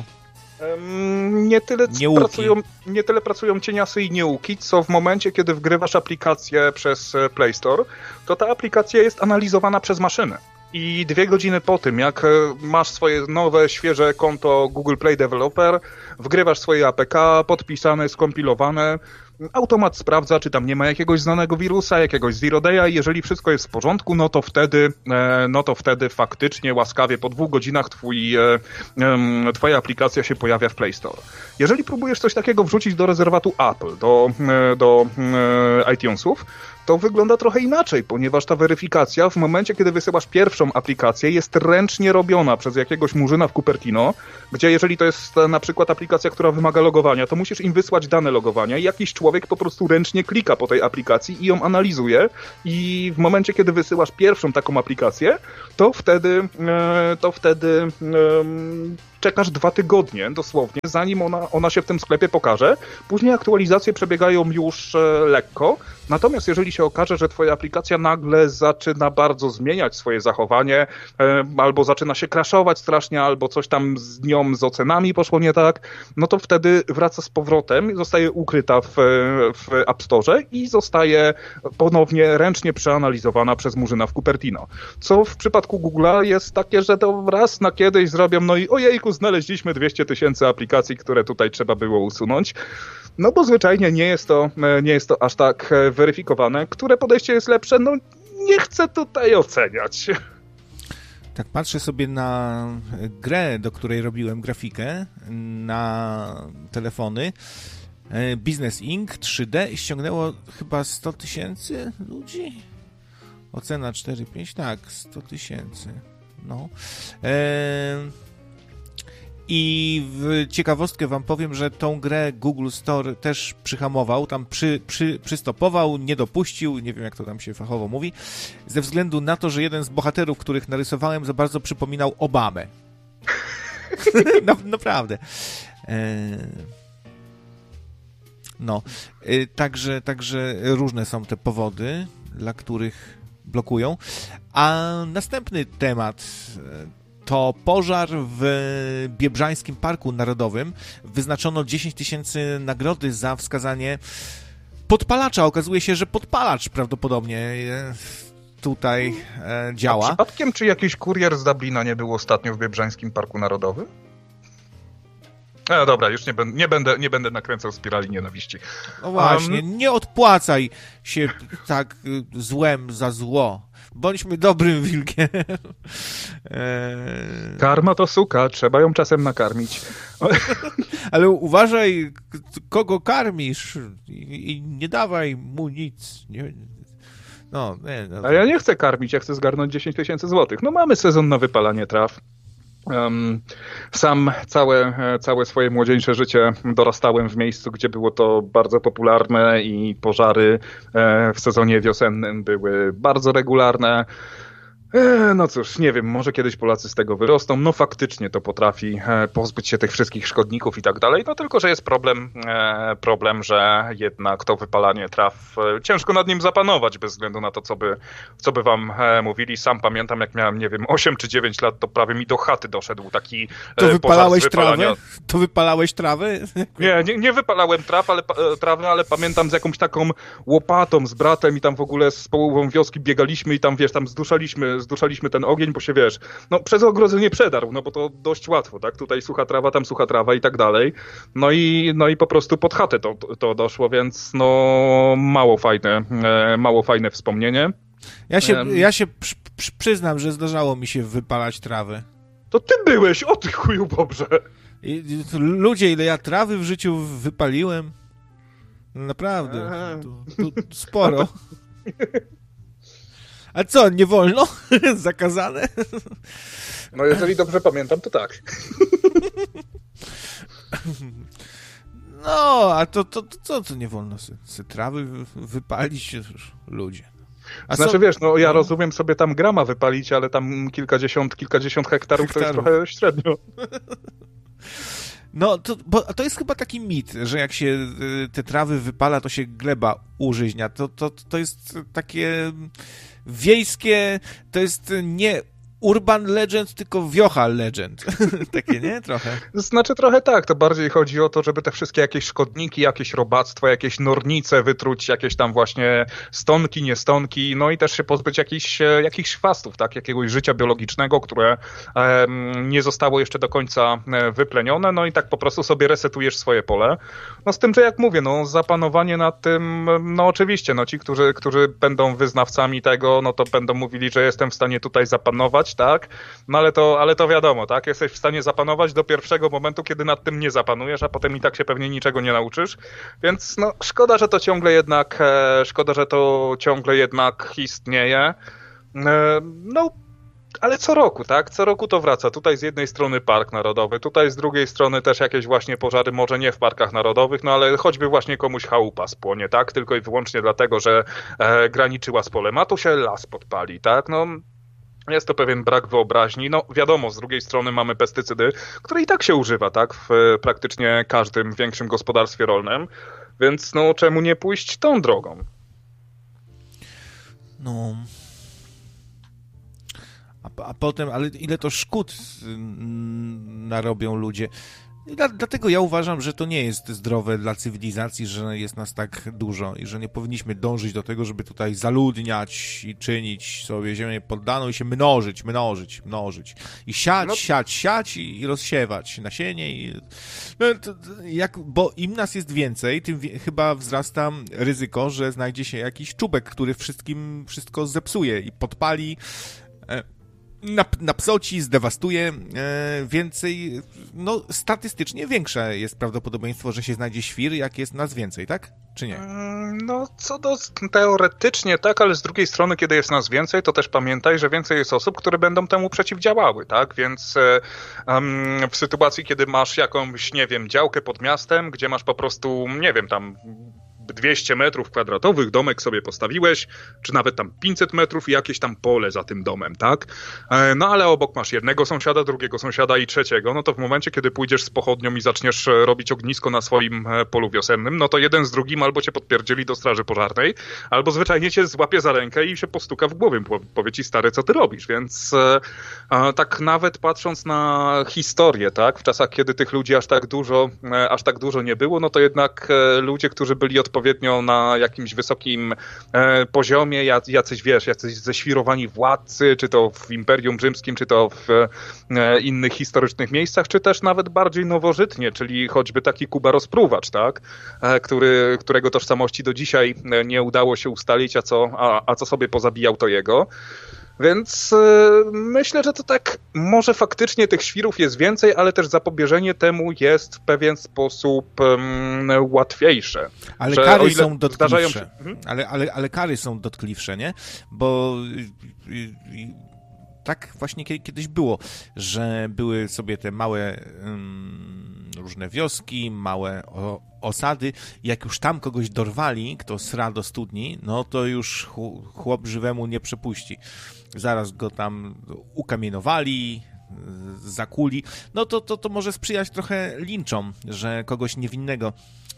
Nie tyle, pracują, nie tyle pracują cieniasy i nieuki, co w momencie, kiedy wgrywasz aplikację przez Play Store, to ta aplikacja jest analizowana przez maszynę. I dwie godziny po tym, jak masz swoje nowe, świeże konto Google Play Developer, wgrywasz swoje A P K, podpisane, skompilowane, automat sprawdza, czy tam nie ma jakiegoś znanego wirusa, jakiegoś zero day'a i jeżeli wszystko jest w porządku, no to wtedy, no to wtedy faktycznie łaskawie po dwóch godzinach twój, twoja aplikacja się pojawia w Play Store. Jeżeli próbujesz coś takiego wrzucić do rezerwatu Apple, do, do iTunesów, to wygląda trochę inaczej, ponieważ ta weryfikacja w momencie, kiedy wysyłasz pierwszą aplikację, jest ręcznie robiona przez jakiegoś murzyna w Cupertino, gdzie jeżeli to jest na przykład aplikacja, która wymaga logowania, to musisz im wysłać dane logowania i jakiś człowiek po prostu ręcznie klika po tej aplikacji i ją analizuje i w momencie, kiedy wysyłasz pierwszą taką aplikację, to wtedy to wtedy czekasz dwa tygodnie dosłownie, zanim ona, ona się w tym sklepie pokaże. Później aktualizacje przebiegają już e, lekko. Natomiast jeżeli się okaże, że twoja aplikacja nagle zaczyna bardzo zmieniać swoje zachowanie, e, albo zaczyna się crashować strasznie, albo coś tam z nią z ocenami poszło nie tak, no to wtedy wraca z powrotem, zostaje ukryta w, w App Store i zostaje ponownie ręcznie przeanalizowana przez murzyna w Cupertino. Co w przypadku Google'a jest takie, że to raz na kiedyś zrobią, no i ojejku, znaleźliśmy dwieście tysięcy aplikacji, które tutaj trzeba było usunąć. No bo zwyczajnie nie jest to, nie jest to aż tak weryfikowane. Które podejście jest lepsze? No nie chcę tutaj oceniać. Tak patrzę sobie na grę, do której robiłem grafikę na telefony. Business Incorporated trzy D i ściągnęło chyba sto tysięcy ludzi. Ocena cztery pięć, tak, sto tysięcy. No. Eee... I w ciekawostkę wam powiem, że tą grę Google Store też przyhamował, tam przy, przy, przystopował, nie dopuścił, nie wiem jak to tam się fachowo mówi, ze względu na to, że jeden z bohaterów, których narysowałem, za bardzo przypominał Obamę. no, naprawdę. Eee... No, eee, także, także różne są te powody, dla których blokują. A następny temat to pożar w Biebrzańskim Parku Narodowym. Wyznaczono dziesięć tysięcy nagrody za wskazanie podpalacza. Okazuje się, że podpalacz prawdopodobnie tutaj e, działa. A przypadkiem czy jakiś kurier z Dublina nie był ostatnio w Biebrzańskim Parku Narodowym? No dobra, już nie, ben, nie, będę, nie będę nakręcał spirali nienawiści. No właśnie, um... nie odpłacaj się tak złem za zło. Bądźmy dobrym wilkiem. Eee... Karma to suka, trzeba ją czasem nakarmić. Ale uważaj, kogo karmisz i, i nie dawaj mu nic. Nie... No, nie, no. A ja nie chcę karmić, ja chcę zgarnąć dziesięć tysięcy złotych. No mamy sezon na wypalanie traw. Um, sam całe, całe swoje młodzieńcze życie dorastałem w miejscu, gdzie było to bardzo popularne i pożary e, w sezonie wiosennym były bardzo regularne. E, no cóż, nie wiem, może kiedyś Polacy z tego wyrosną. No faktycznie to potrafi e, pozbyć się tych wszystkich szkodników i tak dalej. No tylko, że jest problem, e, problem, że jednak to wypalanie traw, e, ciężko nad nim zapanować bez względu na to, co by, co by wam e, mówili. Sam pamiętam, jak miałem, nie wiem, osiem czy dziewięć lat, to prawie mi do chaty doszedł taki e, to wypalałeś pożar z wypalania. trawę? To wypalałeś trawę? Nie, nie, nie wypalałem traw, ale, e, trawy, ale pamiętam z jakąś taką łopatą z bratem i tam w ogóle z połową wioski biegaliśmy i tam, wiesz, tam zduszaliśmy zduszaliśmy ten ogień, bo się, wiesz, no przez ogrodzę nie przedarł, no bo to dość łatwo, tak? Tutaj sucha trawa, tam sucha trawa i tak dalej. No i, no i po prostu pod chatę to, to doszło, więc no mało fajne, e, mało fajne wspomnienie. Ja się, um, ja się przy, przy, przyznam, że zdarzało mi się wypalać trawę. To ty byłeś, o ty chuju Bobrze. I, i, ludzie, ile ja trawy w życiu wypaliłem. Naprawdę, to, to sporo. A co, nie wolno? Zakazane? No jeżeli dobrze pamiętam, to tak. No, a to, to, to co, to nie wolno sy, sy trawy wypalić? Ludzie. A znaczy co? Wiesz, no ja rozumiem sobie tam grama wypalić, ale tam kilkadziesiąt, kilkadziesiąt hektarów, hektarów. To jest trochę średnio. No, to, bo to jest chyba taki mit, że jak się te trawy wypala, to się gleba użyźnia. To, to, to jest takie wiejskie, to jest nie urban legend, tylko wiocha legend. Takie, nie? Trochę. Znaczy trochę tak, to bardziej chodzi o to, żeby te wszystkie jakieś szkodniki, jakieś robactwo, jakieś nornice wytruć, jakieś tam właśnie stonki, niestonki, no i też się pozbyć jakichś, jakichś chwastów, tak? Jakiegoś życia biologicznego, które e, nie zostało jeszcze do końca wyplenione, no i tak po prostu sobie resetujesz swoje pole. No z tym, że jak mówię, no zapanowanie nad tym, no oczywiście, no ci, którzy, którzy będą wyznawcami tego, no to będą mówili, że jestem w stanie tutaj zapanować, tak? No ale to, ale to wiadomo, tak? Jesteś w stanie zapanować do pierwszego momentu, kiedy nad tym nie zapanujesz, a potem i tak się pewnie niczego nie nauczysz. Więc no szkoda, że to ciągle jednak, e, szkoda, że to ciągle jednak istnieje. E, no ale co roku, tak? Co roku to wraca. Tutaj z jednej strony park narodowy, tutaj z drugiej strony też jakieś właśnie pożary, może nie w parkach narodowych, no ale choćby właśnie komuś chałupa spłonie, tak? Tylko i wyłącznie dlatego, że e, graniczyła z polem, a tu się las podpali, tak? No jest to pewien brak wyobraźni. No wiadomo, z drugiej strony mamy pestycydy, które i tak się używa, tak? W praktycznie każdym większym gospodarstwie rolnym, więc no czemu nie pójść tą drogą? No... A, a potem, ale ile to szkód narobią ludzie. I dla, dlatego ja uważam, że to nie jest zdrowe dla cywilizacji, że jest nas tak dużo i że nie powinniśmy dążyć do tego, żeby tutaj zaludniać i czynić sobie ziemię poddaną i się mnożyć, mnożyć, mnożyć. I siać, no. siać, siać i, i rozsiewać nasienie. I, no, to, jak, bo im nas jest więcej, tym wie, chyba wzrasta ryzyko, że znajdzie się jakiś czubek, który wszystkim wszystko zepsuje i podpali. E, Nap, napsoci, zdewastuje e, więcej, no statystycznie większe jest prawdopodobieństwo, że się znajdzie świr, jak jest nas więcej, tak? Czy nie? No, co do teoretycznie tak, ale z drugiej strony, kiedy jest nas więcej, to też pamiętaj, że więcej jest osób, które będą temu przeciwdziałały, tak? Więc um, w sytuacji, kiedy masz jakąś, nie wiem, działkę pod miastem, gdzie masz po prostu, nie wiem, tam dwieście metrów kwadratowych, domek sobie postawiłeś, czy nawet tam pięćset metrów i jakieś tam pole za tym domem, tak? No ale obok masz jednego sąsiada, drugiego sąsiada i trzeciego, no to w momencie, kiedy pójdziesz z pochodnią i zaczniesz robić ognisko na swoim polu wiosennym, no to jeden z drugim albo cię podpierdzieli do straży pożarnej, albo zwyczajnie cię złapie za rękę i się postuka w głowie, powie ci stary, co ty robisz, więc e, tak nawet patrząc na historię, tak? W czasach, kiedy tych ludzi aż tak dużo, e, aż tak dużo nie było, no to jednak e, ludzie, którzy byli odpowiedzialni odpowiednio na jakimś wysokim e, poziomie, jacyś, wiesz, jacyś ześwirowani władcy, czy to w Imperium Rzymskim, czy to w e, innych historycznych miejscach, czy też nawet bardziej nowożytnie, czyli choćby taki Kuba Rozpruwacz, tak? E, który, którego tożsamości do dzisiaj nie udało się ustalić, a co, a, a co sobie pozabijał, to jego. Więc yy, myślę, że to tak, może faktycznie tych świrów jest więcej, ale też zapobieżenie temu jest w pewien sposób yy, łatwiejsze. Ale kary są dotkliwsze. Się... Mhm. Ale, ale, ale kary są dotkliwsze, nie? Bo yy, yy, tak właśnie kiedyś było, że były sobie te małe um, różne wioski, małe o, osady. Jak już tam kogoś dorwali, kto sra do studni, no to już chłop żywemu nie przepuści. Zaraz go tam ukamienowali, zakuli. No to, to, to może sprzyjać trochę linczom, że kogoś niewinnego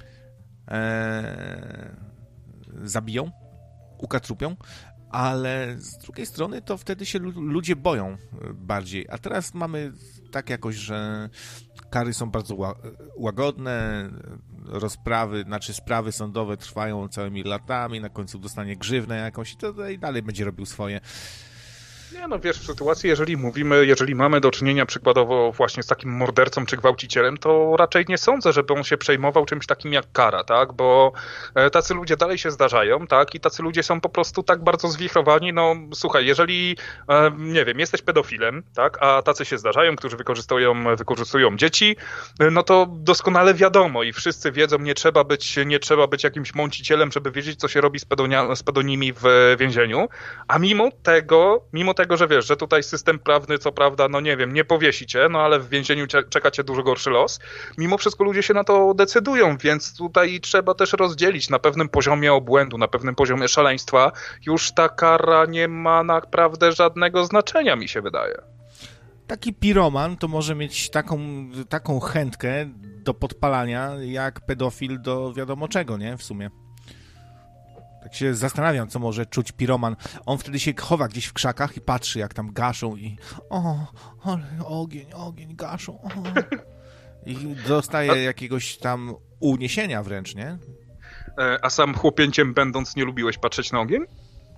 e, zabiją, ukatrupią, ale z drugiej strony to wtedy się ludzie boją bardziej. A teraz mamy tak jakoś, że kary są bardzo łagodne, rozprawy, znaczy sprawy sądowe trwają całymi latami, na końcu dostanie grzywnę jakąś i to i dalej będzie robił swoje. Nie, no wiesz, w sytuacji, jeżeli mówimy, jeżeli mamy do czynienia przykładowo właśnie z takim mordercą czy gwałcicielem, to raczej nie sądzę, żeby on się przejmował czymś takim jak kara, tak, bo tacy ludzie dalej się zdarzają, tak, i tacy ludzie są po prostu tak bardzo zwichrowani, no słuchaj, jeżeli, nie wiem, jesteś pedofilem, tak, a tacy się zdarzają, którzy wykorzystują, wykorzystują dzieci, no to doskonale wiadomo i wszyscy wiedzą, nie trzeba być, nie trzeba być jakimś mącicielem, żeby wiedzieć, co się robi z, pedonia, z pedonimi w więzieniu, a mimo tego, mimo tego, że wiesz, że tutaj system prawny, co prawda, no nie wiem, nie powiesi cię, no ale w więzieniu czeka cię dużo gorszy los. Mimo wszystko ludzie się na to decydują, więc tutaj trzeba też rozdzielić na pewnym poziomie obłędu, na pewnym poziomie szaleństwa. Już ta kara nie ma naprawdę żadnego znaczenia, mi się wydaje. Taki piroman to może mieć taką, taką chętkę do podpalania, jak pedofil do wiadomo czego, nie? W sumie. Tak się zastanawiam, co może czuć piroman. On wtedy się chowa gdzieś w krzakach i patrzy, jak tam gaszą i o, ale ogień, ogień, gaszą. O. I dostaje jakiegoś tam uniesienia wręcz, nie? A sam chłopięciem będąc nie lubiłeś patrzeć na ogień?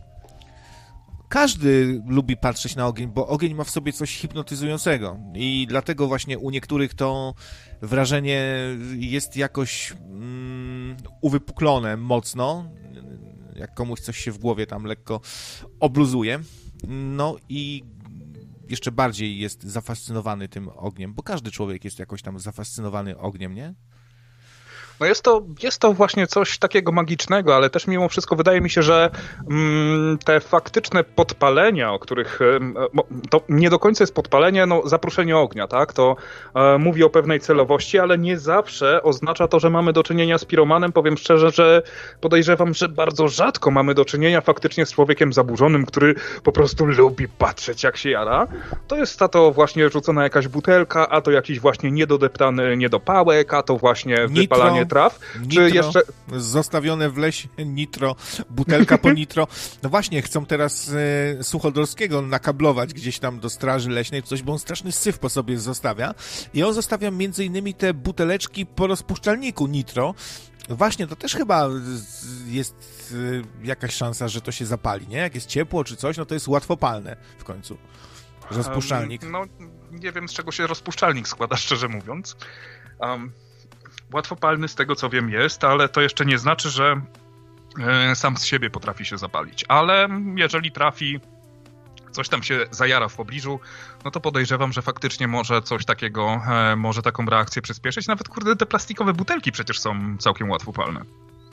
Każdy lubi patrzeć na ogień, bo ogień ma w sobie coś hipnotyzującego i dlatego właśnie u niektórych to wrażenie jest jakoś mm, uwypuklone mocno, jak komuś coś się w głowie tam lekko obluzuje, no i jeszcze bardziej jest zafascynowany tym ogniem, bo każdy człowiek jest jakoś tam zafascynowany ogniem, nie? No jest to, jest to właśnie coś takiego magicznego, ale też mimo wszystko wydaje mi się, że mm, te faktyczne podpalenia, o których to nie do końca jest podpalenie, no zaproszenie ognia, tak? To e, mówi o pewnej celowości, ale nie zawsze oznacza to, że mamy do czynienia z piromanem. Powiem szczerze, że podejrzewam, że bardzo rzadko mamy do czynienia faktycznie z człowiekiem zaburzonym, który po prostu lubi patrzeć, jak się jara. To jest a to właśnie rzucona jakaś butelka, a to jakiś właśnie niedodeptany niedopałek, a to właśnie Nitro. wypalanie traw, Nitro, czy jeszcze... zostawione w lesie nitro, butelka po nitro. No właśnie, chcą teraz e, Suchodolskiego nakablować gdzieś tam do straży leśnej, coś, bo on straszny syf po sobie zostawia. I on zostawia między innymi te buteleczki po rozpuszczalniku nitro. Właśnie, to też chyba jest e, jakaś szansa, że to się zapali, nie? Jak jest ciepło czy coś, no to jest łatwopalne w końcu. Rozpuszczalnik. Um, no, nie wiem, z czego się rozpuszczalnik składa, szczerze mówiąc. Um, Łatwopalny z tego, co wiem, jest, ale to jeszcze nie znaczy, że e, sam z siebie potrafi się zapalić. Ale jeżeli trafi, coś tam się zajara w pobliżu, no to podejrzewam, że faktycznie może coś takiego, e, może taką reakcję przyspieszyć. Nawet, kurde, te plastikowe butelki przecież są całkiem łatwopalne.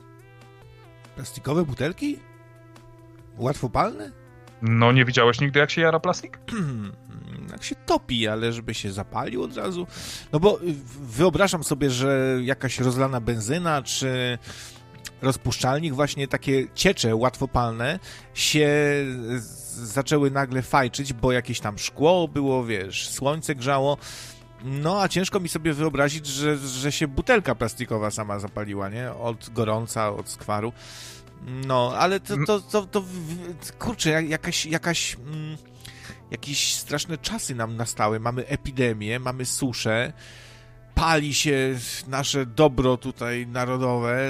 Plastikowe butelki? Łatwopalne? No, nie widziałeś nigdy, jak się jara plastik? Jak się topi, ale żeby się zapalił od razu. No bo wyobrażam sobie, że jakaś rozlana benzyna, czy rozpuszczalnik, właśnie takie ciecze łatwopalne się zaczęły nagle fajczyć, bo jakieś tam szkło było, wiesz, słońce grzało. No, a ciężko mi sobie wyobrazić, że, że się butelka plastikowa sama zapaliła, nie? Od gorąca, od skwaru. No, ale to, to, to, to kurczę, jakaś, jakaś, mm, jakieś straszne czasy nam nastały. Mamy epidemię, mamy suszę, pali się nasze dobro tutaj narodowe,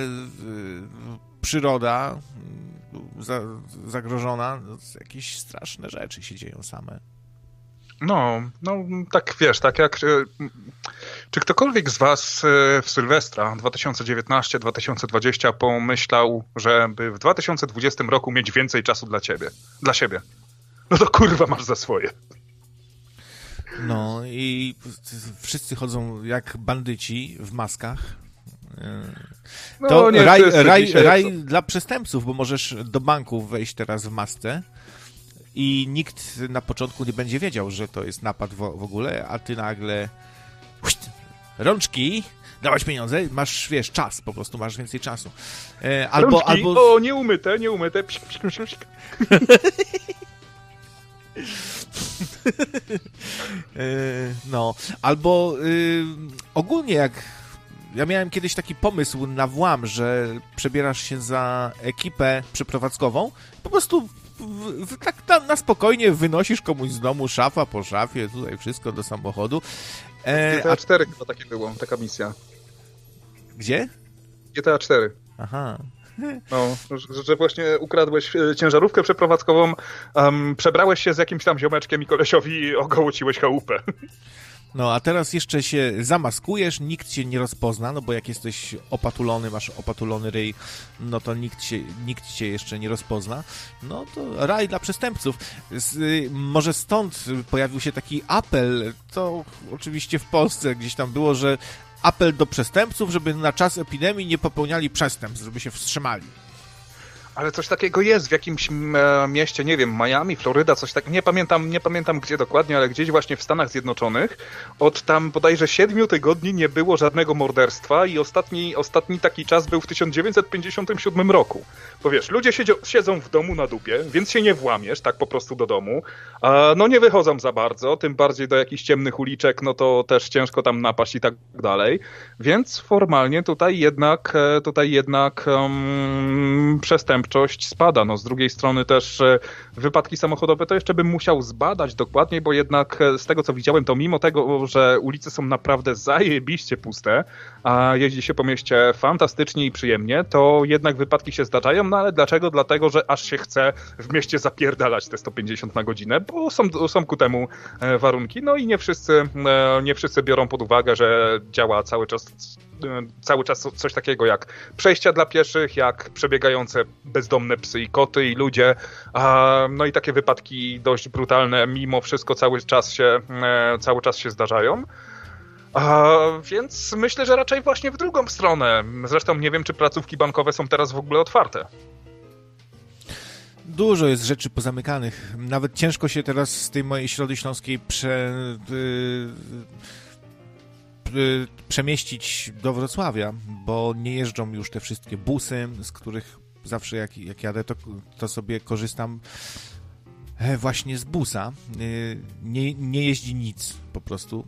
przyroda za, zagrożona. Jakieś straszne rzeczy się dzieją same. No, no tak wiesz, tak jak... Czy ktokolwiek z was w Sylwestra dwa tysiące dziewiętnasty dwa tysiące dwudziesty pomyślał, żeby w dwa tysiące dwudziestym roku mieć więcej czasu dla ciebie, dla siebie? No to kurwa masz za swoje. No i wszyscy chodzą jak bandyci w maskach. To no, nie, raj, raj, raj dla przestępców, bo możesz do banków wejść teraz w masce i nikt na początku nie będzie wiedział, że to jest napad w, w ogóle, a ty nagle rączki, dawać pieniądze, masz, wiesz, czas, po prostu masz więcej czasu. E, albo, rączki, albo... o, nieumyte, nieumyte. Psz, psz, psz, psz. No, albo y, ogólnie jak ja miałem kiedyś taki pomysł na włam, że przebierasz się za ekipę przeprowadzkową, po prostu w, w, tak na, na spokojnie wynosisz komuś z domu szafa po szafie, tutaj wszystko do samochodu. E, G T A cztery chyba takie było, taka misja. Gdzie? G T A cztery. Aha. No, że, że właśnie ukradłeś ciężarówkę przeprowadzkową, um, przebrałeś się z jakimś tam ziomeczkiem i kolesiowi ogołociłeś chałupę. No, a teraz jeszcze się zamaskujesz, nikt cię nie rozpozna, no bo jak jesteś opatulony, masz opatulony ryj, no to nikt cię, nikt cię jeszcze nie rozpozna. No to raj dla przestępców. Z, może stąd pojawił się taki apel, to oczywiście w Polsce gdzieś tam było, że apel do przestępców, żeby na czas epidemii nie popełniali przestępstw, żeby się wstrzymali. Ale coś takiego jest w jakimś mieście, nie wiem, Miami, Floryda, coś takiego, nie pamiętam, nie pamiętam gdzie dokładnie, ale gdzieś właśnie w Stanach Zjednoczonych od tam bodajże siedmiu tygodni nie było żadnego morderstwa i ostatni, ostatni taki czas był w tysiąc dziewięćset pięćdziesiątym siódmym roku. Bo wiesz, ludzie siedzą, siedzą w domu na dupie, więc się nie włamiesz tak po prostu do domu, a no nie wychodzą za bardzo, tym bardziej do jakichś ciemnych uliczek, no to też ciężko tam napaść i tak dalej, więc formalnie tutaj jednak, tutaj jednak um, przestępstwo spada. No, z drugiej strony też e, wypadki samochodowe to jeszcze bym musiał zbadać dokładniej, bo jednak e, z tego co widziałem, to mimo tego, że ulice są naprawdę zajebiście puste, a jeździ się po mieście fantastycznie i przyjemnie, to jednak wypadki się zdarzają, no ale dlaczego? Dlatego, że aż się chce w mieście zapierdalać te sto pięćdziesiąt na godzinę, bo są, są ku temu e, warunki, no i nie wszyscy, e, nie wszyscy biorą pod uwagę, że działa cały czas cały czas coś takiego jak przejścia dla pieszych, jak przebiegające bezdomne psy i koty i ludzie, no i takie wypadki dość brutalne mimo wszystko cały czas się, cały czas się zdarzają. A, więc myślę, że raczej właśnie w drugą stronę. Zresztą nie wiem, czy placówki bankowe są teraz w ogóle otwarte. Dużo jest rzeczy pozamykanych. Nawet ciężko się teraz z tej mojej Środy Śląskiej prze... przemieścić do Wrocławia, bo nie jeżdżą już te wszystkie busy, z których zawsze jak, jak jadę, to, to sobie korzystam właśnie z busa. Nie, nie jeździ nic po prostu.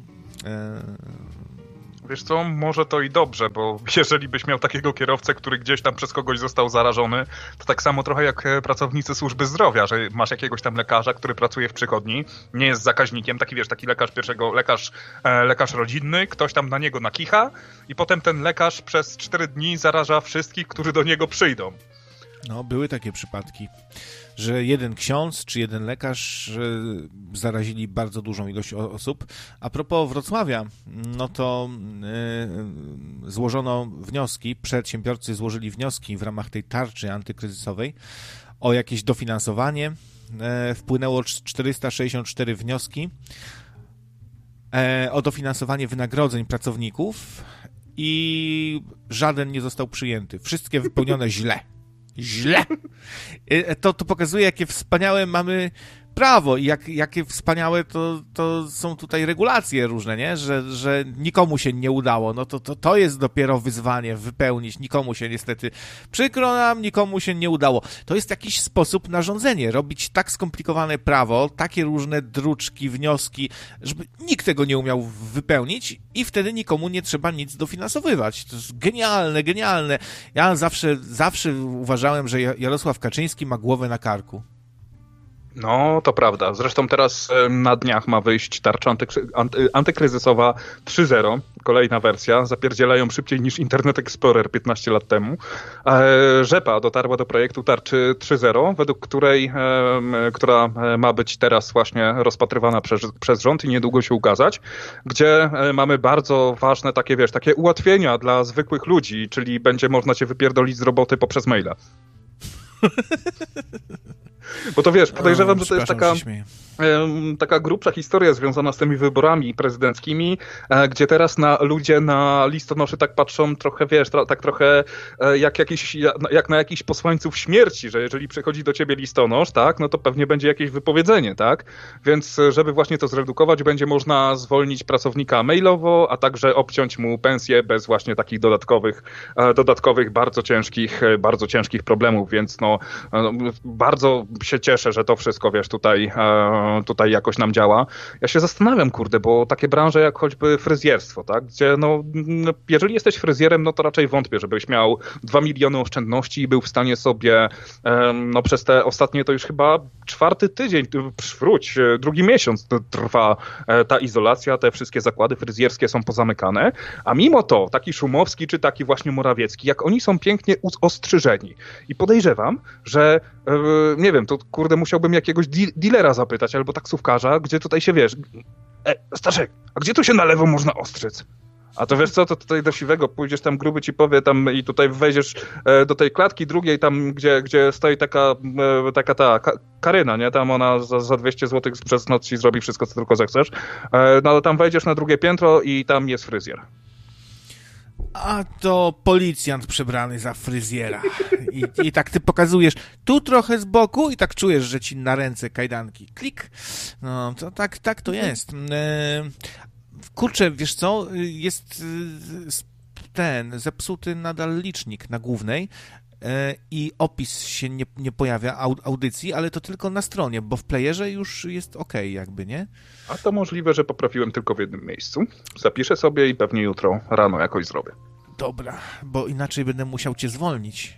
Wiesz co, może to i dobrze, bo jeżeli byś miał takiego kierowcę, który gdzieś tam przez kogoś został zarażony, to tak samo trochę jak pracownicy służby zdrowia, że masz jakiegoś tam lekarza, który pracuje w przychodni, nie jest zakaźnikiem, taki wiesz, taki lekarz pierwszego, lekarz, e, lekarz rodzinny, ktoś tam na niego nakicha i potem ten lekarz przez cztery dni zaraża wszystkich, którzy do niego przyjdą. No, były takie przypadki, że jeden ksiądz czy jeden lekarz zarazili bardzo dużą ilość osób. A propos Wrocławia, no to yy, złożono wnioski, przedsiębiorcy złożyli wnioski w ramach tej tarczy antykryzysowej o jakieś dofinansowanie. Yy, wpłynęło czterysta sześćdziesiąt cztery wnioski yy, o dofinansowanie wynagrodzeń pracowników i żaden nie został przyjęty. Wszystkie wypełnione źle. Źle. To, to pokazuje, jakie wspaniałe mamy prawo i jak, jakie wspaniałe to, to są tutaj regulacje różne, nie? Że, że nikomu się nie udało. No to, to, to jest dopiero wyzwanie wypełnić. Nikomu się niestety przykro nam, nikomu się nie udało. To jest jakiś sposób na rządzenie. Robić tak skomplikowane prawo, takie różne druczki, wnioski, żeby nikt tego nie umiał wypełnić i wtedy nikomu nie trzeba nic dofinansowywać. To jest genialne, genialne. Ja zawsze, zawsze uważałem, że Jarosław Kaczyński ma głowę na karku. No, to prawda. Zresztą teraz na dniach ma wyjść tarcza antykry- anty- antykryzysowa trzy zero, kolejna wersja. Zapierdzielają szybciej niż Internet Explorer piętnaście lat temu. E, Rzepa dotarła do projektu tarczy trzy zero, według której, e, która ma być teraz właśnie rozpatrywana przez, przez rząd i niedługo się ukazać, gdzie mamy bardzo ważne takie, wiesz, takie ułatwienia dla zwykłych ludzi, czyli będzie można cię wypierdolić z roboty poprzez maila. Bo to wiesz, podejrzewam, że to jest taka taka grubsza historia związana z tymi wyborami prezydenckimi, gdzie teraz na ludzie na listonoszy tak patrzą trochę, wiesz, tak trochę jak, jakiś, jak na jakichś posłańców śmierci, że jeżeli przychodzi do ciebie listonosz, tak, no to pewnie będzie jakieś wypowiedzenie, tak? Więc żeby właśnie to zredukować, będzie można zwolnić pracownika mailowo, a także obciąć mu pensję bez właśnie takich dodatkowych, dodatkowych bardzo ciężkich, bardzo ciężkich problemów, więc no bardzo się cieszę, że to wszystko, wiesz, tutaj tutaj jakoś nam działa. Ja się zastanawiam, kurde, bo takie branże jak choćby fryzjerstwo, tak, gdzie no, jeżeli jesteś fryzjerem, no to raczej wątpię, żebyś miał dwa miliony oszczędności i był w stanie sobie, no przez te ostatnie to już chyba czwarty tydzień, wróć, drugi miesiąc trwa ta izolacja, te wszystkie zakłady fryzjerskie są pozamykane, a mimo to taki Szumowski czy taki właśnie Morawiecki, jak oni są pięknie ostrzyżeni i podejrzewam, że nie wiem, to kurde musiałbym jakiegoś dealera zapytać, albo taksówkarza, gdzie tutaj się, wiesz, e, Staszek, a gdzie tu się na lewo można ostrzyc? A to wiesz co, to tutaj do Siwego pójdziesz, tam gruby ci powie tam i tutaj wejdziesz e, do tej klatki drugiej, tam gdzie, gdzie stoi taka, e, taka ta ka, Karyna, nie? Tam ona za, za dwieście złotych przez noc ci zrobi wszystko, co tylko zechcesz. E, no ale tam wejdziesz na drugie piętro i tam jest fryzjer. A to policjant przebrany za fryzjera. I, I tak ty pokazujesz tu trochę z boku i tak czujesz, że ci na ręce kajdanki. Klik. No, to tak, tak to jest. E, kurczę, wiesz co? Jest ten zepsuty nadal licznik na głównej e, i opis się nie, nie pojawia audycji, ale to tylko na stronie, bo w playerze już jest okej, jakby, nie? A to możliwe, że poprawiłem tylko w jednym miejscu. Zapiszę sobie i pewnie jutro rano jakoś zrobię. Dobra, bo inaczej będę musiał cię zwolnić.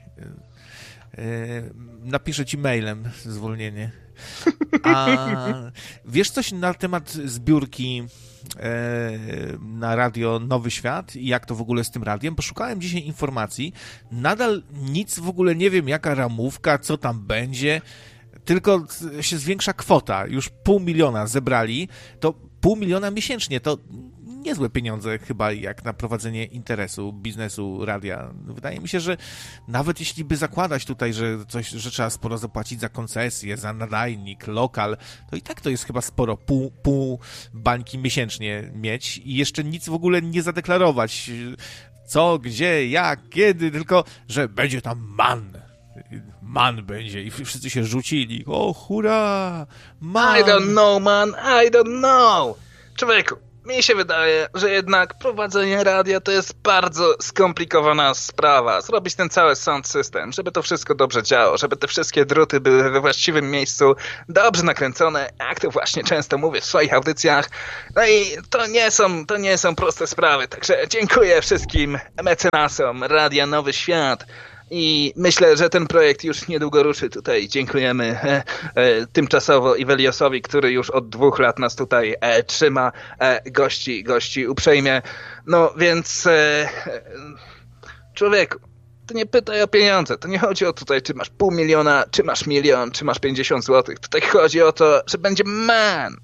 Napiszę ci mailem zwolnienie. A wiesz coś na temat zbiórki na radio Nowy Świat i jak to w ogóle z tym radiem? Poszukałem dzisiaj informacji. Nadal nic w ogóle nie wiem, jaka ramówka, co tam będzie. Tylko się zwiększa kwota. Już pół miliona zebrali. To pół miliona miesięcznie. To niezłe pieniądze chyba jak na prowadzenie interesu, biznesu radia. Wydaje mi się, że nawet jeśli by zakładać tutaj, że coś, że trzeba sporo zapłacić za koncesję, za nadajnik, lokal, to i tak to jest chyba sporo, pół, pół bańki miesięcznie mieć i jeszcze nic w ogóle nie zadeklarować. Co, gdzie, jak, kiedy, tylko, że będzie tam man. Man będzie i wszyscy się rzucili. O, hurra! Man! I don't know, man, I don't know! Człowieku, mi się wydaje, że jednak prowadzenie radia to jest bardzo skomplikowana sprawa. Zrobić ten cały sound system, żeby to wszystko dobrze działo, żeby te wszystkie druty były we właściwym miejscu, dobrze nakręcone, jak to właśnie często mówię w swoich audycjach. No i to nie są, to nie są proste sprawy, także dziękuję wszystkim mecenasom Radia Nowy Świat. I myślę, że ten projekt już niedługo ruszy tutaj. Dziękujemy e, e, tymczasowo Iweliosowi, który już od dwóch lat nas tutaj e, trzyma, e, gości, gości uprzejmie. No więc e, człowieku, to nie pytaj o pieniądze. To nie chodzi o tutaj, czy masz pół miliona, czy masz milion, czy masz pięćdziesiąt złotych. Tutaj chodzi o to, że będzie man.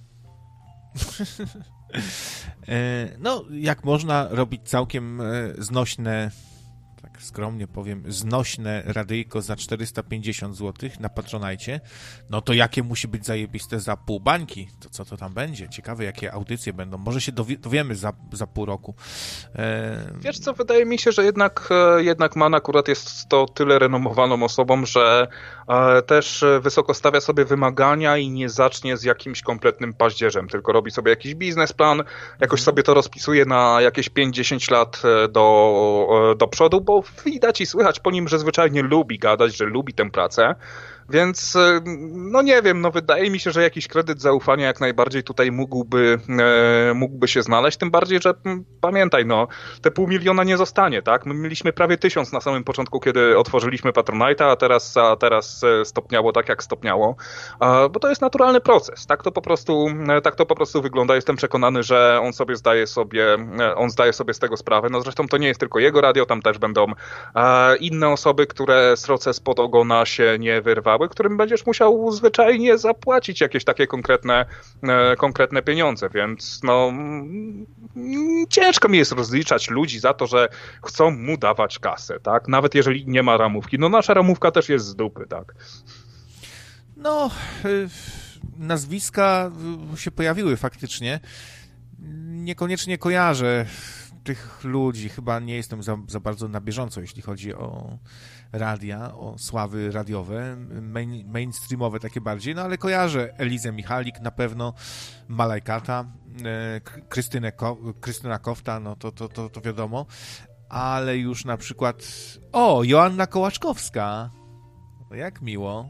No, jak można robić całkiem znośne, skromnie powiem, znośne radyjko za czterysta pięćdziesiąt złotych na Patronajcie, no to jakie musi być zajebiste za pół bańki? To co to tam będzie? Ciekawe, jakie audycje będą. Może się dowie, dowiemy za, za pół roku. E... Wiesz co, wydaje mi się, że jednak, jednak Man akurat jest to tyle renomowaną osobą, że e, też wysoko stawia sobie wymagania i nie zacznie z jakimś kompletnym paździerzem, tylko robi sobie jakiś biznesplan, jakoś sobie to rozpisuje na jakieś pięć dziesięć lat do, do przodu, bo widać i słychać po nim, że zwyczajnie lubi gadać, że lubi tę pracę. Więc, no nie wiem, no wydaje mi się, że jakiś kredyt zaufania jak najbardziej tutaj mógłby, e, mógłby się znaleźć, tym bardziej, że m, pamiętaj, no, te pół miliona nie zostanie, tak? My mieliśmy prawie tysiąc na samym początku, kiedy otworzyliśmy Patronite'a, a teraz, a teraz stopniało tak, jak stopniało, e, bo to jest naturalny proces, tak to po prostu, e, tak to po prostu wygląda. Jestem przekonany, że on sobie zdaje sobie, e, on zdaje sobie z tego sprawę, no zresztą to nie jest tylko jego radio, tam też będą e, inne osoby, które sroce spod ogona się nie wyrwały, którym będziesz musiał zwyczajnie zapłacić jakieś takie konkretne, e, konkretne pieniądze, więc no mm, ciężko mi jest rozliczać ludzi za to, że chcą mu dawać kasę, tak? Nawet jeżeli nie ma ramówki. No nasza ramówka też jest z dupy, tak? No... Y- nazwiska się pojawiły faktycznie. Niekoniecznie kojarzę tych ludzi, chyba nie jestem za, za bardzo na bieżąco, jeśli chodzi o radia, o sławy radiowe, main, mainstreamowe takie bardziej, no ale kojarzę Elizę Michalik na pewno, Malajkata, e, Krystynę Ko, Krystyna Kofta, no to, to, to, to wiadomo, ale już na przykład o, Joanna Kołaczkowska, jak miło.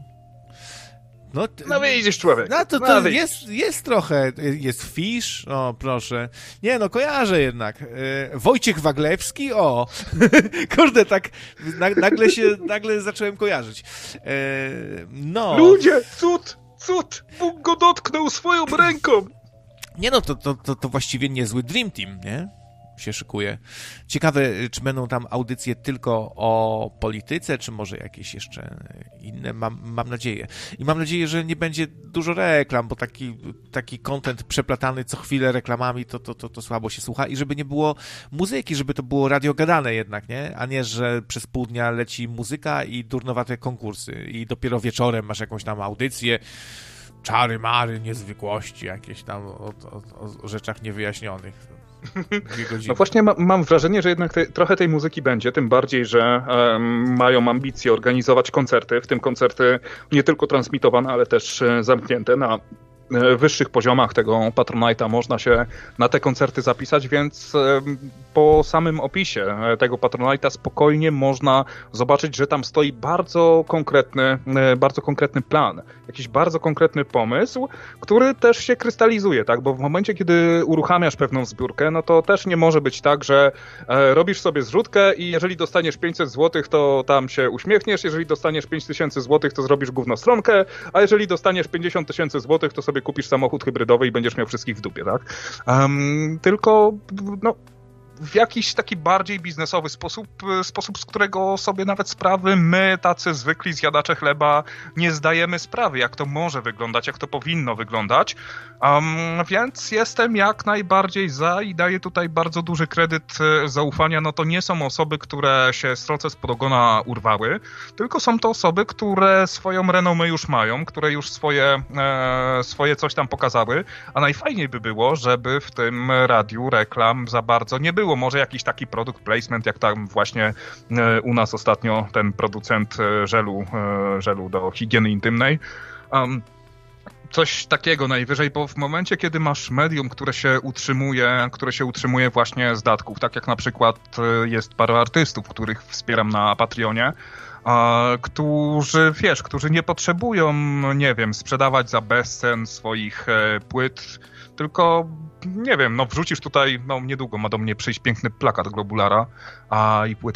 No, t- no widzisz, człowiek. No to, to no, jest, jest trochę, jest Fisz, o proszę. Nie no, kojarzę jednak. E, Wojciech Waglewski, o. Kurde, tak nagle się, nagle zacząłem kojarzyć. E, no. Ludzie, cud, cud, Bóg go dotknął swoją ręką. Nie no, to, to, to, to właściwie niezły Dream Team, nie? Się szykuje. Ciekawe, czy będą tam audycje tylko o polityce, czy może jakieś jeszcze inne, mam, mam nadzieję. I mam nadzieję, że nie będzie dużo reklam, bo taki, taki content przeplatany co chwilę reklamami, to, to, to, to słabo się słucha i żeby nie było muzyki, żeby to było radio gadane jednak, nie? A nie, że przez pół dnia leci muzyka i durnowate konkursy i dopiero wieczorem masz jakąś tam audycję, czary, mary, niezwykłości, jakieś tam o, o, o rzeczach niewyjaśnionych. No właśnie ma, mam wrażenie, że jednak te, trochę tej muzyki będzie, tym bardziej, że um, mają ambicje organizować koncerty, w tym koncerty nie tylko transmitowane, ale też e, zamknięte na e, wyższych poziomach tego Patronite'a. Można się na te koncerty zapisać, więc e, po samym opisie tego Patronite'a spokojnie można zobaczyć, że tam stoi bardzo konkretny, e, bardzo konkretny plan, jakiś bardzo konkretny pomysł, który też się krystalizuje, tak? Bo w momencie, kiedy uruchamiasz pewną zbiórkę, no to też nie może być tak, że e, robisz sobie zrzutkę i jeżeli dostaniesz pięćset złotych, to tam się uśmiechniesz, jeżeli dostaniesz pięć tysięcy złotych, to zrobisz gównostronkę, a jeżeli dostaniesz pięćdziesiąt tysięcy złotych, to sobie kupisz samochód hybrydowy i będziesz miał wszystkich w dupie, tak? Um, tylko, no... w jakiś taki bardziej biznesowy sposób, sposób, z którego sobie nawet sprawy my, tacy zwykli zjadacze chleba, nie zdajemy sprawy, jak to może wyglądać, jak to powinno wyglądać. Um, więc jestem jak najbardziej za i daję tutaj bardzo duży kredyt zaufania. No to nie są osoby, które się stroce spod ogona urwały, tylko są to osoby, które swoją renomę już mają, które już swoje, e, swoje coś tam pokazały, a najfajniej by było, żeby w tym radiu reklam za bardzo nie było. Może jakiś taki product placement, jak tam właśnie u nas ostatnio ten producent żelu, żelu do higieny intymnej. Um, coś takiego najwyżej, bo w momencie, kiedy masz medium, które się utrzymuje, które się utrzymuje właśnie z datków, tak jak na przykład jest parę artystów, których wspieram na Patreonie, którzy, wiesz, którzy nie potrzebują, nie wiem, sprzedawać za bezcen swoich płyt, tylko, nie wiem, no wrzucisz tutaj, no niedługo ma do mnie przyjść piękny plakat Globulara, a i płytę